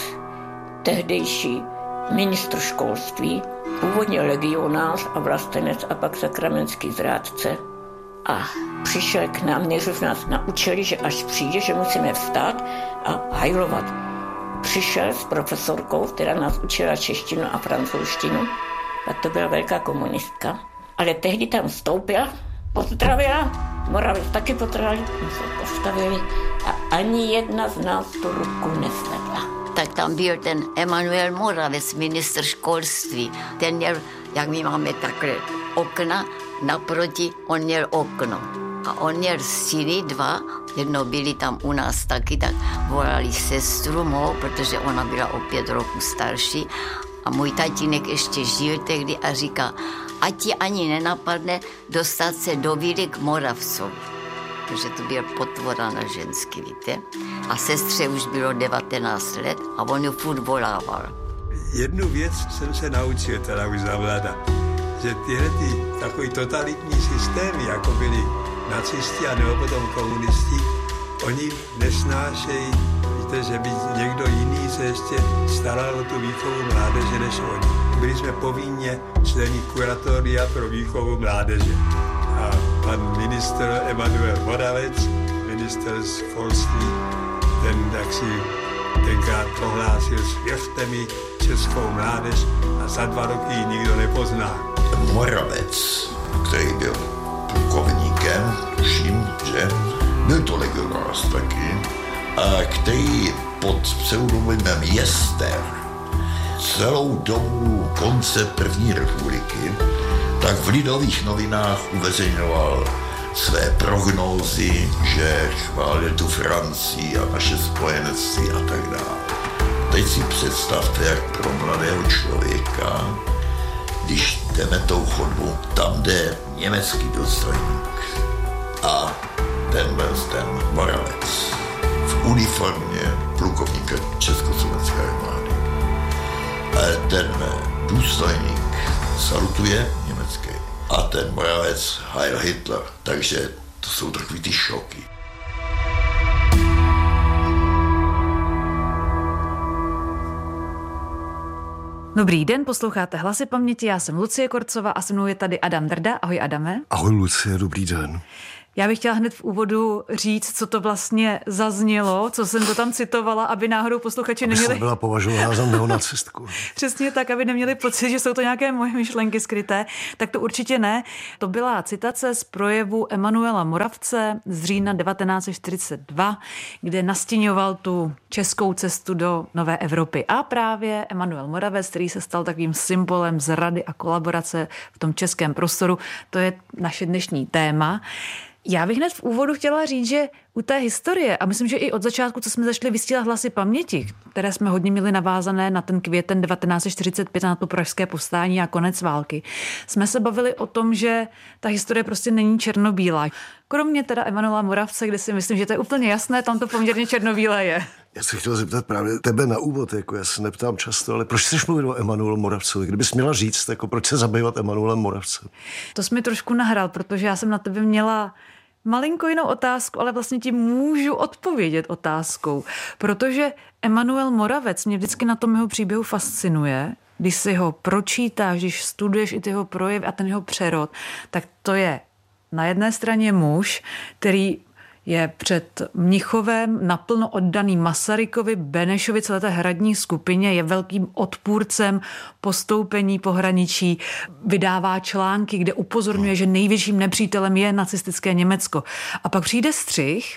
tehdejší ministr školství, původně legionář a vlastenec a pak sakramentský zrádce. A přišel k nám, než nás naučili, že až přijde, že musíme vstát a hajlovat. Přišel s profesorkou, která nás učila češtinu a francouzštinu, a to byla velká komunistka. Ale tehdy tam vstoupila, pozdravila, Moravec taky pozdravili, my se postavili a ani jedna z nás tu ruku nesvedla. Tak tam byl ten Emanuel Moravec, ministr školství. Ten měl, jak my máme takhle okna, naproti on měl okno. A on měl syny dva, jedno byli tam u nás taky, tak volali sestru mou, protože ona byla o 5 roků starší. A můj tatínek ještě žil tehdy a říká, ať ti ani nenapadne dostat se do víry k Moravcovi. Protože to byl potvora na ženský, víte. A sestře už bylo 19 let a on ju furt volával. Jednu věc jsem se naučil teda už za mlada, že tyhle takový totalitní systémy, jako byli nacisti a nebo potom komunisti, oni nesnášejí, víte, že by někdo jiný se ještě staral o tu výchovu mládeže než oni. Byli jsme povinně členy kuratoria pro výchovu mládeže. A pan ministr Emanuel Moravec, ministr školství, ten tak si tenkrát prohlásil, svěřte mi českou mládež a za 2 roky ji nikdo nepozná. Moravec, který byl plukovníkem, tuším, že byl to legionář taky, a který pod pseudonymem Jester celou dobu konce první republiky tak v Lidových novinách uveřejňoval své prognózy, že chválil tu Francii a naše spojenectví a tak dále. Teď si představte, jak pro mladého člověka, když jdeme tou chodbou, tam jde německý důstojník a ten Moravec v uniformě plukovníka Československé armády. A ten důstojník salutuje německý a ten Moravec Heil Hitler. Takže to jsou takový ty šoky. Dobrý den, posloucháte Hlasy paměti, já jsem Lucie Korcová a se mnou je tady Adam Drda. Ahoj Adame. Ahoj Lucie, dobrý den. Já bych chtěla hned v úvodu říct, co to vlastně zaznělo, co jsem to tam citovala, aby náhodou posluchači neměli... Aby byla považována za neonacistku. Přesně tak, aby neměli pocit, že jsou to nějaké moje myšlenky skryté, tak to určitě ne. To byla citace z projevu Emanuela Moravce z října 1942, kde nastíňoval tu českou cestu do nové Evropy. A právě Emanuel Moravec, který se stal takovým symbolem zrady a kolaborace v tom českém prostoru, to je naše dnešní téma. Já bych hned v úvodu chtěla říct, že u té historie, a myslím, že i od začátku, co jsme začali vysílat Hlasy paměti, které jsme hodně měli navázané na ten květen 1945, na to pražské povstání a konec války, jsme se bavili o tom, že ta historie prostě není černobílá. Kromě teda Emanuela Moravce, kde si myslím, že to je úplně jasné, tam to poměrně černobílé je. Já se chtěl zeptat právě tebe na úvod, jako já se neptám často, ale proč chceš mluvit o Emanuelu Moravcovi? Kdybys měla říct, jako proč se zabývat Emanuelem Moravcem? To jsi mi trošku nahrál, protože já jsem na tebe měla malinko jinou otázku, ale vlastně ti můžu odpovědět otázkou, protože Emanuel Moravec mě vždycky na tom jeho příběhu fascinuje. Když si ho pročítáš, když studuješ i ty jeho projevy a ten jeho přerod, tak to je na jedné straně muž, který je před Mnichovem naplno oddaný Masarykovi, Benešovi, celé té hradní skupině, je velkým odpůrcem postoupení pohraničí, vydává články, kde upozorňuje, že největším nepřítelem je nacistické Německo. A pak přijde střih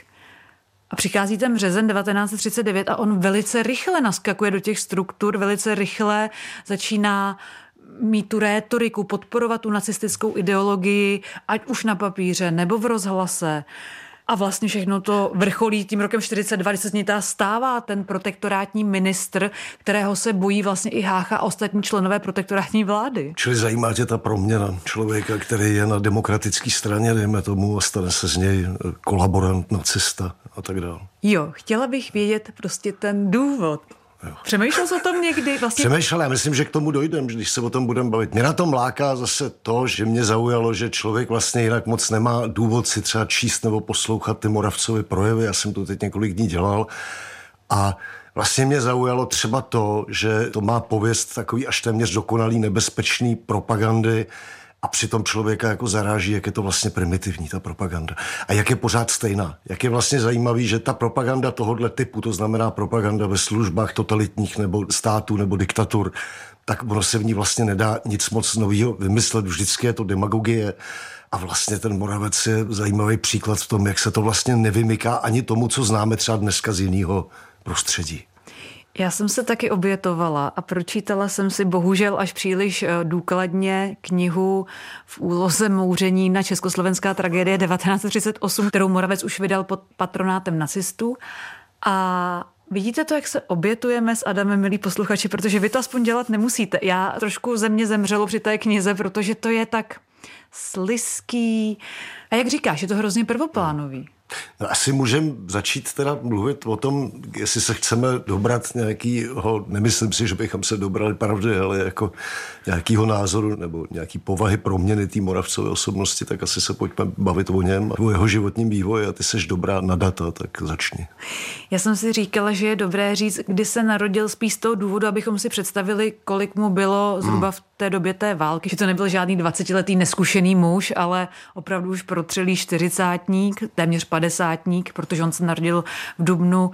a přichází ten březen 1939 a on velice rychle naskakuje do těch struktur, velice rychle začíná mít tu rétoriku, podporovat tu nacistickou ideologii, ať už na papíře nebo v rozhlase. A vlastně všechno to vrcholí tím rokem 42, kdy se z něj stává ten protektorátní ministr, kterého se bojí vlastně i Hácha a ostatní členové protektorátní vlády. Čili zajímá tě ta proměna člověka, který je na demokratické straně, dejme tomu, a stane se z něj kolaborant, nacista a tak dále. Jo, chtěla bych vědět prostě ten důvod. Přemýšlel jsi o tom někdy? Přemýšlel, já myslím, že k tomu dojdem, když se o tom budeme bavit. Mě na tom láká zase to, že mě zaujalo, že člověk vlastně jinak moc nemá důvod si třeba číst nebo poslouchat ty Moravcovy projevy. Já jsem to teď několik dní dělal a vlastně mě zaujalo třeba to, že to má pověst takový až téměř dokonalý nebezpečný propagandy, a přitom člověka jako zaráží, jak je to vlastně primitivní, ta propaganda. A jak je pořád stejná. Jak je vlastně zajímavý, že ta propaganda tohohle typu, to znamená propaganda ve službách totalitních nebo států nebo diktatur, tak ono se v ní vlastně nedá nic moc nového vymyslet. Vždycky je to demagogie. A vlastně ten Moravec je zajímavý příklad v tom, jak se to vlastně nevymyká ani tomu, co známe třeba dneska z jiného prostředí. Já jsem se taky obětovala a pročítala jsem si bohužel až příliš důkladně knihu v úloze Mouření na československá tragédie 1938, kterou Moravec už vydal pod patronátem nacistů. A vidíte to, jak se obětujeme s Adamem, milí posluchači, protože vy to aspoň dělat nemusíte. Já trošku ze mě zemřelo při té knize, protože to je tak slizký. A jak říkáš, je to hrozně prvoplánový. No, asi můžeme začít teda mluvit o tom, jestli se chceme dobrat nějakýho, nemyslím si, že bychom se dobrali pravdy, ale jako nějakýho názoru nebo nějaký povahy proměny té Moravcové osobnosti, tak asi se pojďme bavit o něm, o jeho životním vývoji a ty seš dobrá na data, tak začni. Já jsem si říkala, že je dobré říct, kdy se narodil spíš z toho důvodu, abychom si představili, kolik mu bylo zhruba v té době té války, že to nebyl žádný 20letý neskušený muž, ale opravdu už protřelý 40-tník, téměř 50-tník, protože on se narodil v dubnu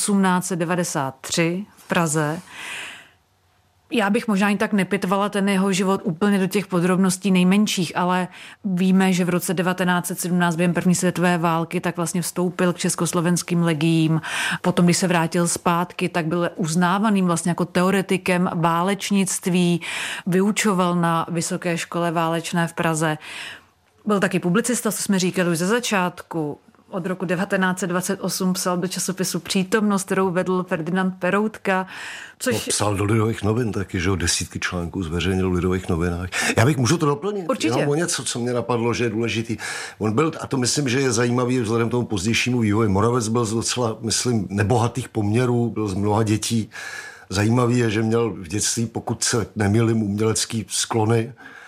1893 v Praze. Já bych možná ani tak nepitvala ten jeho život úplně do těch podrobností nejmenších, ale víme, že v roce 1917 během první světové války tak vlastně vstoupil k československým legiím. Potom, když se vrátil zpátky, tak byl uznávaným vlastně jako teoretikem válečnictví, vyučoval na Vysoké škole válečné v Praze. Byl taky publicista, co jsme říkali už ze začátku. Od roku 1928 psal do časopisu Přítomnost, kterou vedl Ferdinand Peroutka. Psal do Lidových novin taky, že desítky článků zveřejnil v Lidových novinách. Můžu to doplnit? Určitě. Já mám o něco, co mě napadlo, že je důležitý. On byl, a to myslím, že je zajímavý vzhledem k tomu pozdějšímu vývoji. Moravec byl z docela, myslím, nebohatých poměrů, byl z mnoha dětí. Zajímavý je, že měl v dětství, pokud se nemýlím, umělecký sklony.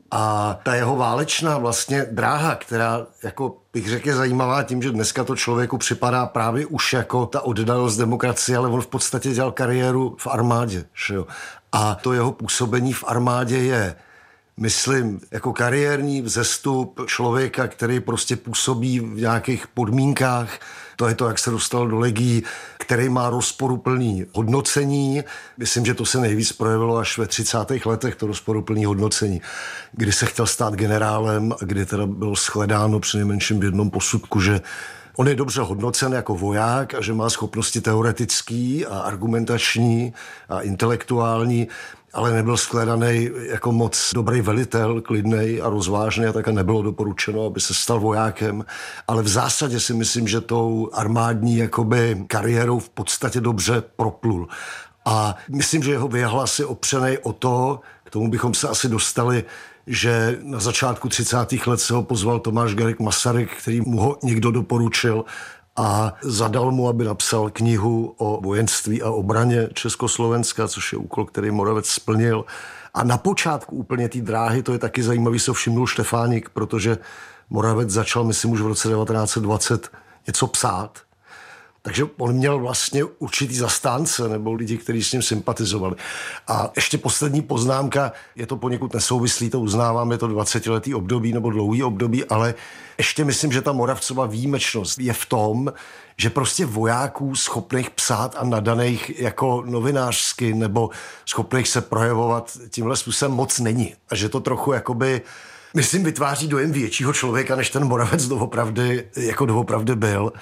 A ta jeho válečná vlastně dráha, která jako bych řekl je zajímavá tím, že dneska to člověku připadá právě už jako ta oddalost demokracie, ale on v podstatě dělal kariéru v armádě. Že jo? A to jeho působení v armádě je, myslím, jako kariérní vzestup člověka, který prostě působí v nějakých podmínkách. To je to, jak se dostal do legií, který má rozporuplný hodnocení. Myslím, že to se nejvíc projevilo až ve 30. letech, to rozporuplný hodnocení, kdy se chtěl stát generálem a kdy teda bylo shledáno přinejmenším v jednom posudku, že on je dobře hodnocen jako voják a že má schopnosti teoretický a argumentační a intelektuální, ale nebyl shledaný jako moc dobrý velitel, klidnej a rozvážný a také nebylo doporučeno, aby se stal vojákem. Ale v zásadě si myslím, že tou armádní jakoby kariérou v podstatě dobře proplul. A myslím, že jeho vyhlas je opřenej o to, k tomu bychom se asi dostali, že na začátku 30. let se ho pozval Tomáš Garrigue Masaryk, který mu ho někdo doporučil a zadal mu, aby napsal knihu o vojenství a obraně Československa, což je úkol, který Moravec splnil. A na počátku úplně té dráhy, to je taky zajímavý, se všimnul Štefánik, protože Moravec začal, myslím, už v roce 1920 něco psát. Takže on měl vlastně určitý zastánce nebo lidi, kteří s ním sympatizovali. A ještě poslední poznámka, je to poněkud nesouvislý, to uznávám, je to 20letý období nebo dlouhý období, ale ještě myslím, že ta Moravcova výjimečnost je v tom, že prostě vojáků schopných psát a nadaných jako novinářsky nebo schopných se projevovat tímhle způsobem moc není. A že to trochu jakoby, myslím, vytváří dojem většího člověka, než ten Moravec doopravdy byl.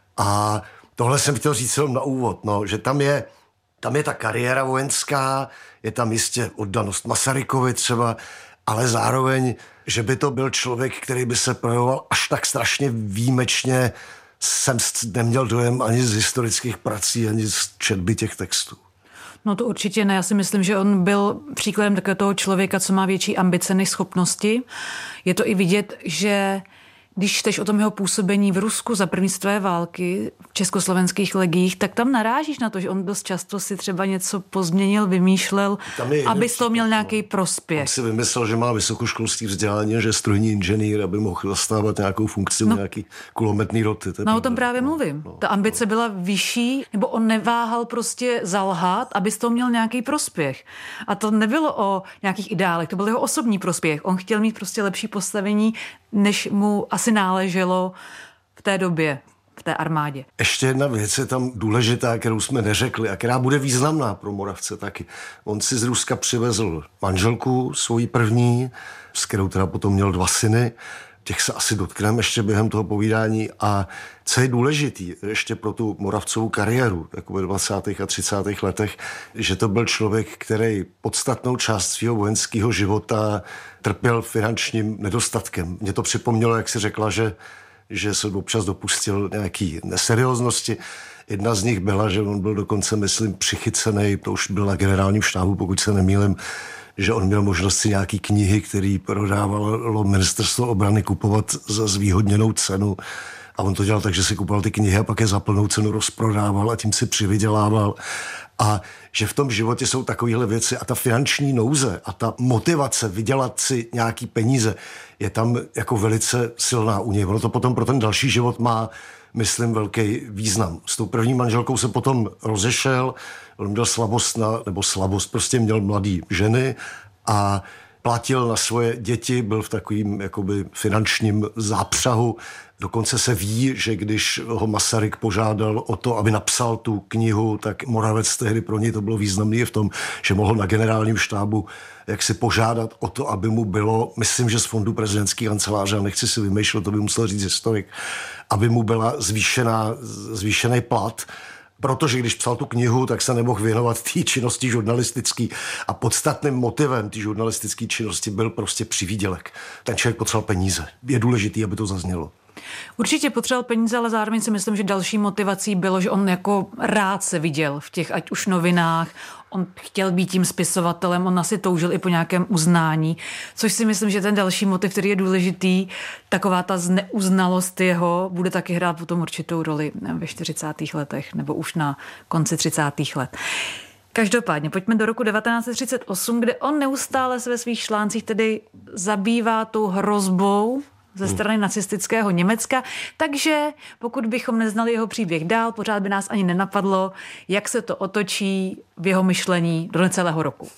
A tohle jsem chtěl říct jenom na úvod, no, že tam je ta kariéra vojenská, je tam jistě oddanost Masarykovi třeba, ale zároveň, že by to byl člověk, který by se projevoval až tak strašně výjimečně, jsem neměl dojem ani z historických prací, ani z četby těch textů. No to určitě ne. Já si myslím, že on byl příkladem takového toho člověka, co má větší ambice než schopnosti. Je to i vidět, že když čteš o tom jeho působení v Rusku za první světové války v československých legiích, tak tam narážíš na to, že on dost často si třeba něco pozměnil, vymýšlel, aby z toho měl nějaký prospěch. On si vymyslel, že má vysokoškolské vzdělání, že je strojní inženýr, aby mohl zastávat nějakou funkci u nějaký kulometný roty. O tom právě mluvím. Ta ambice byla vyšší, nebo on neváhal prostě zalhat, aby z toho měl nějaký prospěch. A to nebylo o nějakých ideálech, to byl jeho osobní prospěch. On chtěl mít prostě lepší postavení, než mu asi náleželo v té době, v té armádě. Ještě jedna věc je tam důležitá, kterou jsme neřekli a která bude významná pro Moravce taky. On si z Ruska přivezl manželku, svoji první, s kterou teda potom měl 2 syny. Těch se asi dotkneme ještě během toho povídání. A co je důležitý ještě pro tu Moravcovou kariéru, jako ve 20. a 30. letech, že to byl člověk, který podstatnou část svého vojenského života trpěl finančním nedostatkem. Mně to připomnělo, jak si řekla, že se občas dopustil nějaký neserióznosti. Jedna z nich byla, že on byl dokonce, myslím, přichycený, to už byl na generálním štábu, pokud se nemýlím, že on měl možnost si nějaký knihy, který prodávalo ministerstvo obrany, kupovat za zvýhodněnou cenu. A on to dělal tak, že si kupoval ty knihy a pak je za plnou cenu rozprodával a tím si přivydělával. A že v tom životě jsou takovéhle věci a ta finanční nouze a ta motivace vydělat si nějaký peníze je tam jako velice silná u něj. Ono to potom pro ten další život má, myslím, velký význam. S tou první manželkou se potom rozešel, on měl slabost, prostě měl mladý ženy a platil na svoje děti, byl v takovým jakoby finančním zápřahu. Dokonce se ví, že když ho Masaryk požádal o to, aby napsal tu knihu, tak Moravec tehdy pro něj to bylo významný v tom, že mohl na generálním štábu jak si požádat o to, aby mu bylo, myslím, že z fondu prezidentské kanceláře, a nechci si vymýšlet, to by musel říct historik, aby mu byla zvýšený plat, protože když psal tu knihu, tak se nemohl věnovat té činnosti žurnalistické a podstatným motivem té žurnalistické činnosti byl prostě přivýdělek. Ten člověk potřeboval peníze. Je důležitý, aby to zaznělo. Určitě potřeboval peníze, ale zároveň si myslím, že další motivací bylo, že on jako rád se viděl v těch ať už novinách, on chtěl být tím spisovatelem, on asi toužil i po nějakém uznání, což si myslím, že ten další motiv, který je důležitý, taková ta zneuznalost jeho, bude taky hrát potom určitou roli ve 40. letech nebo už na konci 30. let. Každopádně, pojďme do roku 1938, kde on neustále se ve svých článcích tedy zabývá tou hrozbou ze strany nacistického Německa, takže pokud bychom neznali jeho příběh dál, pořád by nás ani nenapadlo, jak se to otočí v jeho myšlení do necelého roku.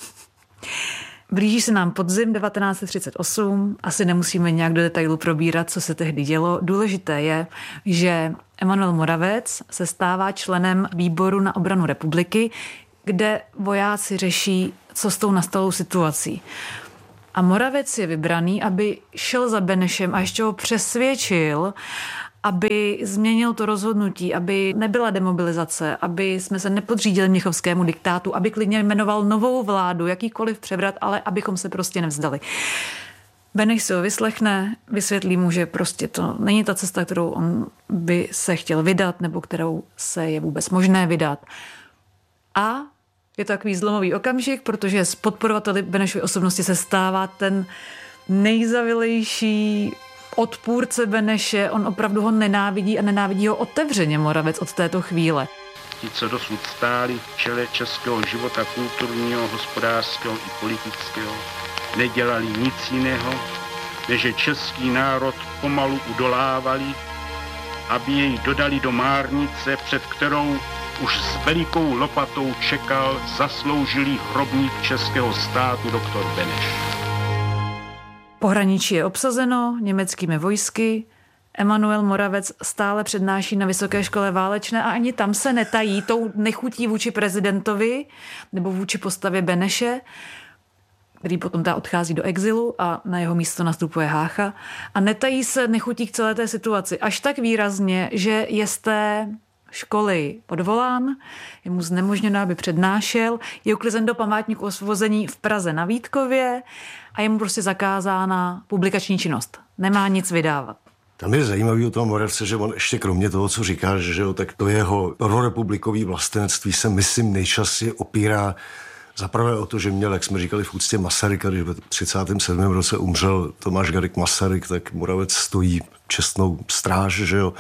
Blíží se nám podzim 1938, asi nemusíme nějak do detailu probírat, co se tehdy dělo. Důležité je, že Emanuel Moravec se stává členem výboru na obranu republiky, kde vojáci řeší, co s tou nastalou situací. A Moravec je vybraný, aby šel za Benešem a ještě ho přesvědčil, aby změnil to rozhodnutí, aby nebyla demobilizace, aby jsme se nepodřídili mnichovskému diktátu, aby klidně jmenoval novou vládu, jakýkoliv převrat, ale abychom se prostě nevzdali. Beneš si ho vyslechne, vysvětlí mu, že prostě to není ta cesta, kterou on by se chtěl vydat, nebo kterou se je vůbec možné vydat. A je to takový zlomový okamžik, protože z podporovateli Benešovy osobnosti se stává ten nejzavilejší odpůrce Beneše. On opravdu ho nenávidí a nenávidí ho otevřeně Moravec od této chvíle. Ti, co dosud stáli v čele českého života kulturního, hospodářského i politického, nedělali nic jiného, než že český národ pomalu udolávali, aby jej dodali do márnice, před kterou už s velikou lopatou čekal zasloužilý hrobník českého státu doktor Beneš. Pohraničí je obsazeno německými vojsky. Emanuel Moravec stále přednáší na Vysoké škole válečné a ani tam se netají tou nechutí vůči prezidentovi nebo vůči postavě Beneše, který potom odchází do exilu a na jeho místo nastupuje Hácha. A netají se nechutí k celé té situaci až tak výrazně, že je z té školy odvolán, je mu znemožněno, aby přednášel, je uklizen do památníku osvobození v Praze na Vítkově a je mu prostě zakázána publikační činnost. Nemá nic vydávat. Tam je zajímavý o tom Moravce, že on ještě kromě toho, co říkáš, že jo, tak to jeho prorepublikový vlastenectví se, myslím, nejčastěji opírá zaprvé o to, že měl, jak jsme říkali v úctě Masaryka, když v 37. roce umřel Tomáš Garrigue Masaryk, tak Moravec stojí čestnou stráž, že jo.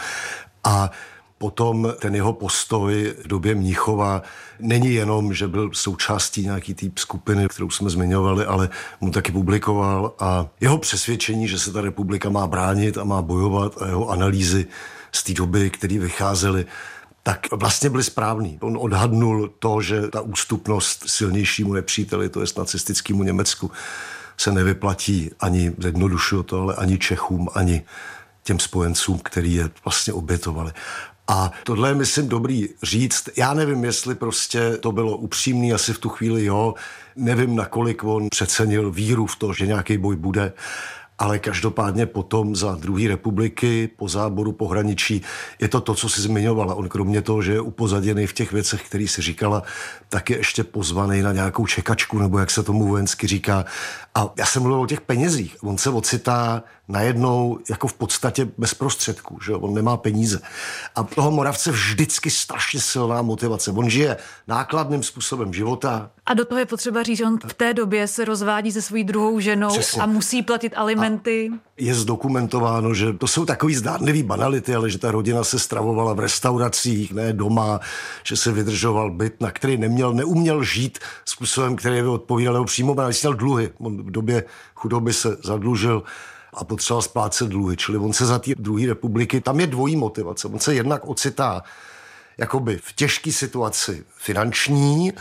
A potom ten jeho postoj v době Mnichova není jenom, že byl součástí nějaký té skupiny, kterou jsme zmiňovali, ale mu taky publikoval a jeho přesvědčení, že se ta republika má bránit a má bojovat a jeho analýzy z té doby, které vycházely, tak vlastně byly správný. On odhadnul to, že ta ústupnost silnějšímu nepříteli, to jest nacistickému Německu, se nevyplatí ani, zjednodušuju to, ale ani Čechům, ani těm spojencům, který je vlastně obětovali. A tohle je, myslím, dobrý říct. Já nevím, jestli prostě to bylo upřímný, asi v tu chvíli jo. Nevím, nakolik on přecenil víru v to, že nějaký boj bude. Ale každopádně potom za druhé republiky, po záboru pohraničí, je to, co si zmiňovala. On kromě toho, že je upozaděný v těch věcech, který si říkala, tak je ještě pozvaný na nějakou čekačku, nebo jak se tomu vojensky říká. A já jsem mluvil o těch penězích. On se ocitá najednou jako v podstatě bez prostředků, že on nemá peníze. A toho Moravce vždycky strašně silná motivace. On žije nákladným způsobem života. A do toho je potřeba říct, že on v té době se rozvádí se svojí druhou ženou. Přesně. A musí platit alimenty. A je zdokumentováno, že to jsou takový zdánlivý banality, ale že ta rodina se stravovala v restauracích, ne doma, že se vydržoval byt, na který neuměl žít způsobem, který by odpovídal jeho přímo, ale měl dluhy. On v době chudoby se zadlužil a potřeboval splácet dluhy. Čili on se za té druhé republiky, tam je dvojí motivace. On se jednak ocitá jakoby v těžké situaci finanční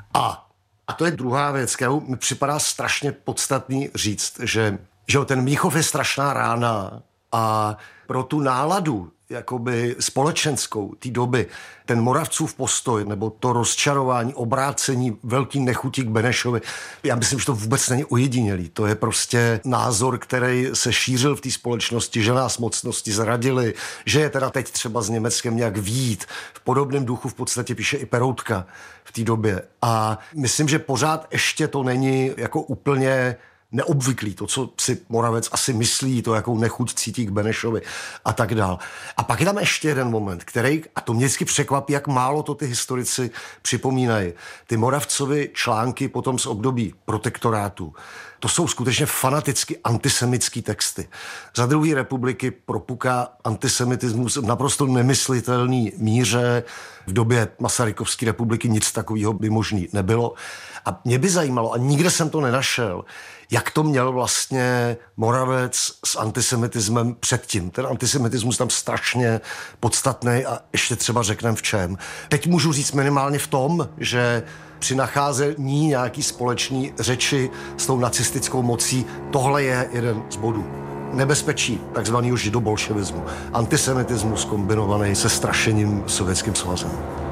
a to je druhá věc, kterou mi připadá strašně podstatný říct, že ten Mnichov je strašná rána a pro tu náladu jakoby společenskou té doby, ten Moravcův postoj nebo to rozčarování, obrácení, velký nechutí k Benešovi, já myslím, že to vůbec není ojedinělý. To je prostě názor, který se šířil v té společnosti, že nás mocnosti zradili, že je teda teď třeba s Německem nějak vyjít. V podobném duchu v podstatě píše i Peroutka v té době. A myslím, že pořád ještě to není jako úplně neobvyklý, to, co si Moravec asi myslí, to, jakou nechuť cítí k Benešovi a tak dál. A pak je tam ještě jeden moment, který, a to mě vždycky překvapí, jak málo to ty historici připomínají. Ty Moravcovy články potom z období protektorátu To jsou skutečně fanaticky antisemický texty. Za druhé republiky propuká antisemitismus v naprosto nemyslitelný míře. V době Masarykovské republiky nic takového by možný nebylo. A mě by zajímalo, a nikde jsem to nenašel, jak to měl vlastně Moravec s antisemitismem předtím. Ten antisemitismus tam strašně podstatný a ještě třeba řekneme v čem. Teď můžu říct minimálně v tom, že při nacházení nějaký společný řeči s tou nacistickou mocí, tohle je jeden z bodů. Nebezpečí takzvaného židobolševismu. Antisemitismus kombinovaný se strašením Sovětským svazem.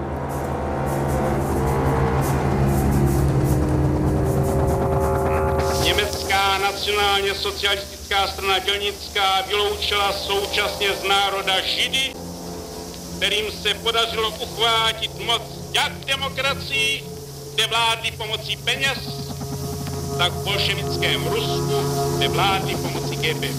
Německá nacionálně socialistická strana dělnická vyloučila současně z národa Židy, kterým se podařilo uchvátit moc jak demokracii, kde vládli pomocí peněz, tak v bolševickém Rusku, kde vládli pomocí GP.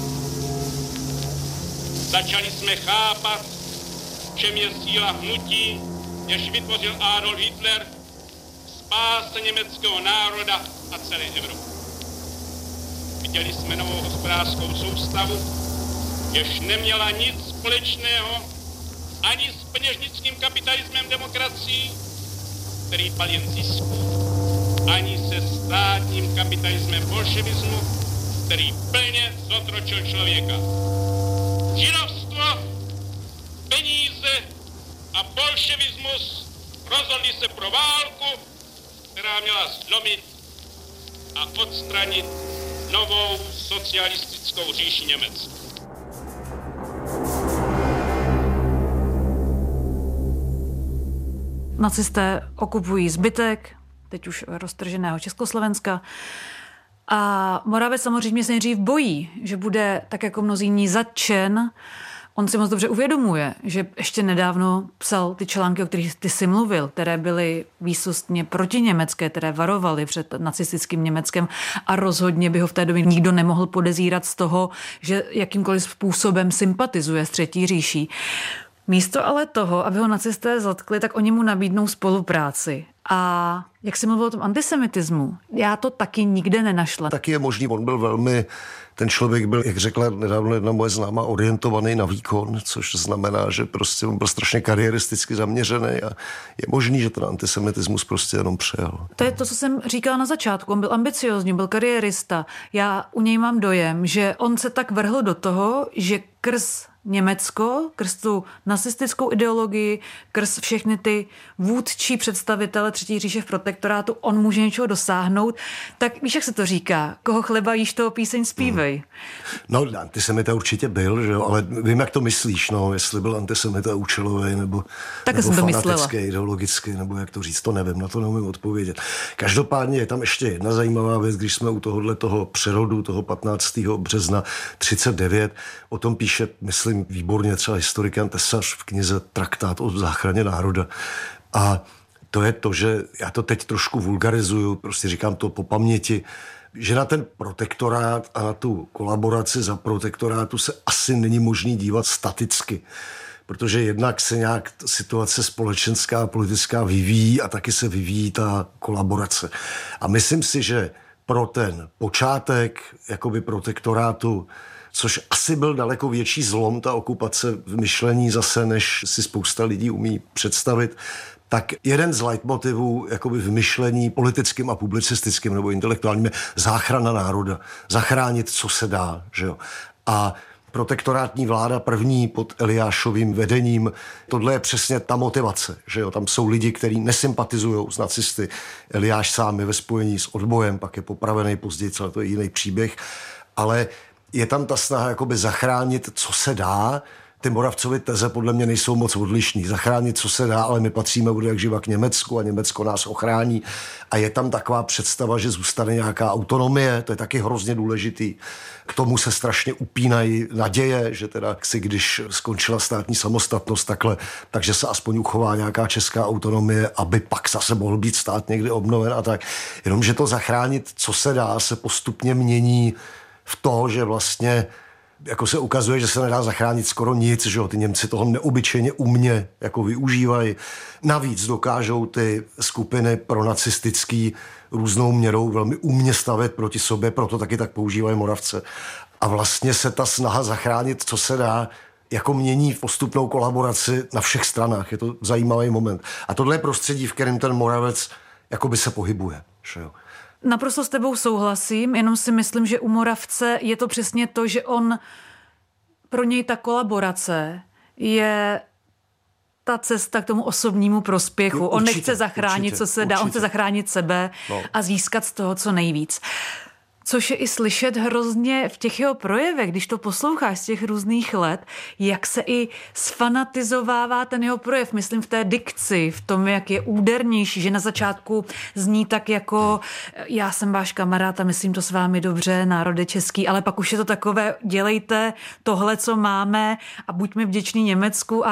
Začali jsme chápat, v čem je síla hnutí, jež vytvořil Adolf Hitler, spáse německého národa a celé Evropy. Viděli jsme novou hospodářskou soustavu, jež neměla nic společného ani s peněžnickým kapitalismem demokracií, který pal jen zisku, ani se státním kapitalismem bolševismu, který plně zotročil člověka. Židovstvo, peníze a bolševismus rozhodli se pro válku, která měla zlomit a odstranit novou socialistickou říši Německa. Nacisté okupují zbytek, teď už roztrženého Československa. A Moravec samozřejmě se nejdřív bojí, že bude tak jako mnozí ní zatčen. On si moc dobře uvědomuje, že ještě nedávno psal ty články, o kterých ty jsi mluvil, které byly výsostně protiněmecké, které varovaly před nacistickým Německem a rozhodně by ho v té době nikdo nemohl podezírat z toho, že jakýmkoliv způsobem sympatizuje s Třetí říší. Místo ale toho, aby ho nacisté zatkli, tak oni mu nabídnou spolupráci. A jak jsi mluvil o tom antisemitismu, já to taky nikde nenašla. Taky je možný, on byl velmi, ten člověk byl, jak řekla nedávno jedna moje známá, orientovaný na výkon, což znamená, že prostě on byl strašně kariéristicky zaměřený a je možný, že ten antisemitismus prostě jenom přejel. To je to, co jsem říkala na začátku. On byl ambiciózní, byl kariérista. Já u něj mám dojem, že on se tak vrhl do toho, že krz Německo, krz tu nacistickou ideologii, krz všechny ty vůdčí představitele Třetí říše v protektorátu, on může něčeho dosáhnout. Tak víš, jak se to říká? Koho chleba jíš, toho píseň zpívej. No, antisemita určitě byl, že jo, ale vím, jak to myslíš, no, jestli byl antisemita účelový nebo fanatický, ideologický, nebo jak to říct, to nevím, na to neumím odpovědět. Každopádně je tam ještě jedna zajímavá věc, když jsme u toho přerodu, toho 15. března 39, o tom píše, myslím, výborně třeba historik Jan Tesař v knize Traktát o záchraně národa. A to je to, že já to teď trošku vulgarizuju, prostě říkám to po paměti, že na ten protektorát a na tu kolaboraci za protektorátu se asi není možný dívat staticky, protože jednak se nějak situace společenská a politická vyvíjí a taky se vyvíjí ta kolaborace. A myslím si, že pro ten počátek jakoby protektorátu, což asi byl daleko větší zlom, ta okupace v myšlení zase, než si spousta lidí umí představit, tak jeden z leitmotivů jakoby v myšlení politickým a publicistickým nebo intelektuálním je záchrana národa. Zachránit, co se dá. Že jo? A protektorátní vláda první pod Eliášovým vedením, tohle je přesně ta motivace. Že jo? Tam jsou lidi, kteří nesympatizují s nacisty. Eliáš sám je ve spojení s odbojem, pak je popravený později, ale to je jiný příběh. Ale je tam ta snaha jakoby zachránit, co se dá. Ty Moravcovy teze podle mě nejsou moc odlišný. Zachránit, co se dá, ale my patříme bude jak živa k Německu a Německo nás ochrání. A je tam taková představa, že zůstane nějaká autonomie, to je taky hrozně důležitý. K tomu se strašně upínají naděje, že teda si, když skončila státní samostatnost takhle, takže se aspoň uchová nějaká česká autonomie, aby pak zase mohl být stát někdy obnoven a tak. Jenomže to zachránit, co se dá, se postupně mění v to, že vlastně Jako se ukazuje, že se nedá zachránit skoro nic, že jo? Ty Němci toho neobyčejně umně jako využívají. Navíc dokážou ty skupiny pronacistický různou měrou velmi umně stavět proti sobě, proto taky tak používají Moravce. A vlastně se ta snaha zachránit, co se dá, jako mění postupnou kolaboraci na všech stranách. Je to zajímavý moment. A tohle je prostředí, v kterém ten Moravec jakoby se pohybuje. Že jo? Naprosto s tebou souhlasím, jenom si myslím, že u Moravce je to přesně to, že pro něj ta kolaborace je ta cesta k tomu osobnímu prospěchu. Jo, on nechce zachránit, co se dá, on chce zachránit sebe a získat z toho co nejvíc. Což je i slyšet hrozně v těch jeho projevech, když to posloucháš z těch různých let, jak se i sfanatizovává ten jeho projev, myslím v té dikci, v tom, jak je údernější, že na začátku zní tak jako já jsem váš kamarád a myslím to s vámi dobře, národe český, ale pak už je to takové, dělejte tohle, co máme a buďme vděční Německu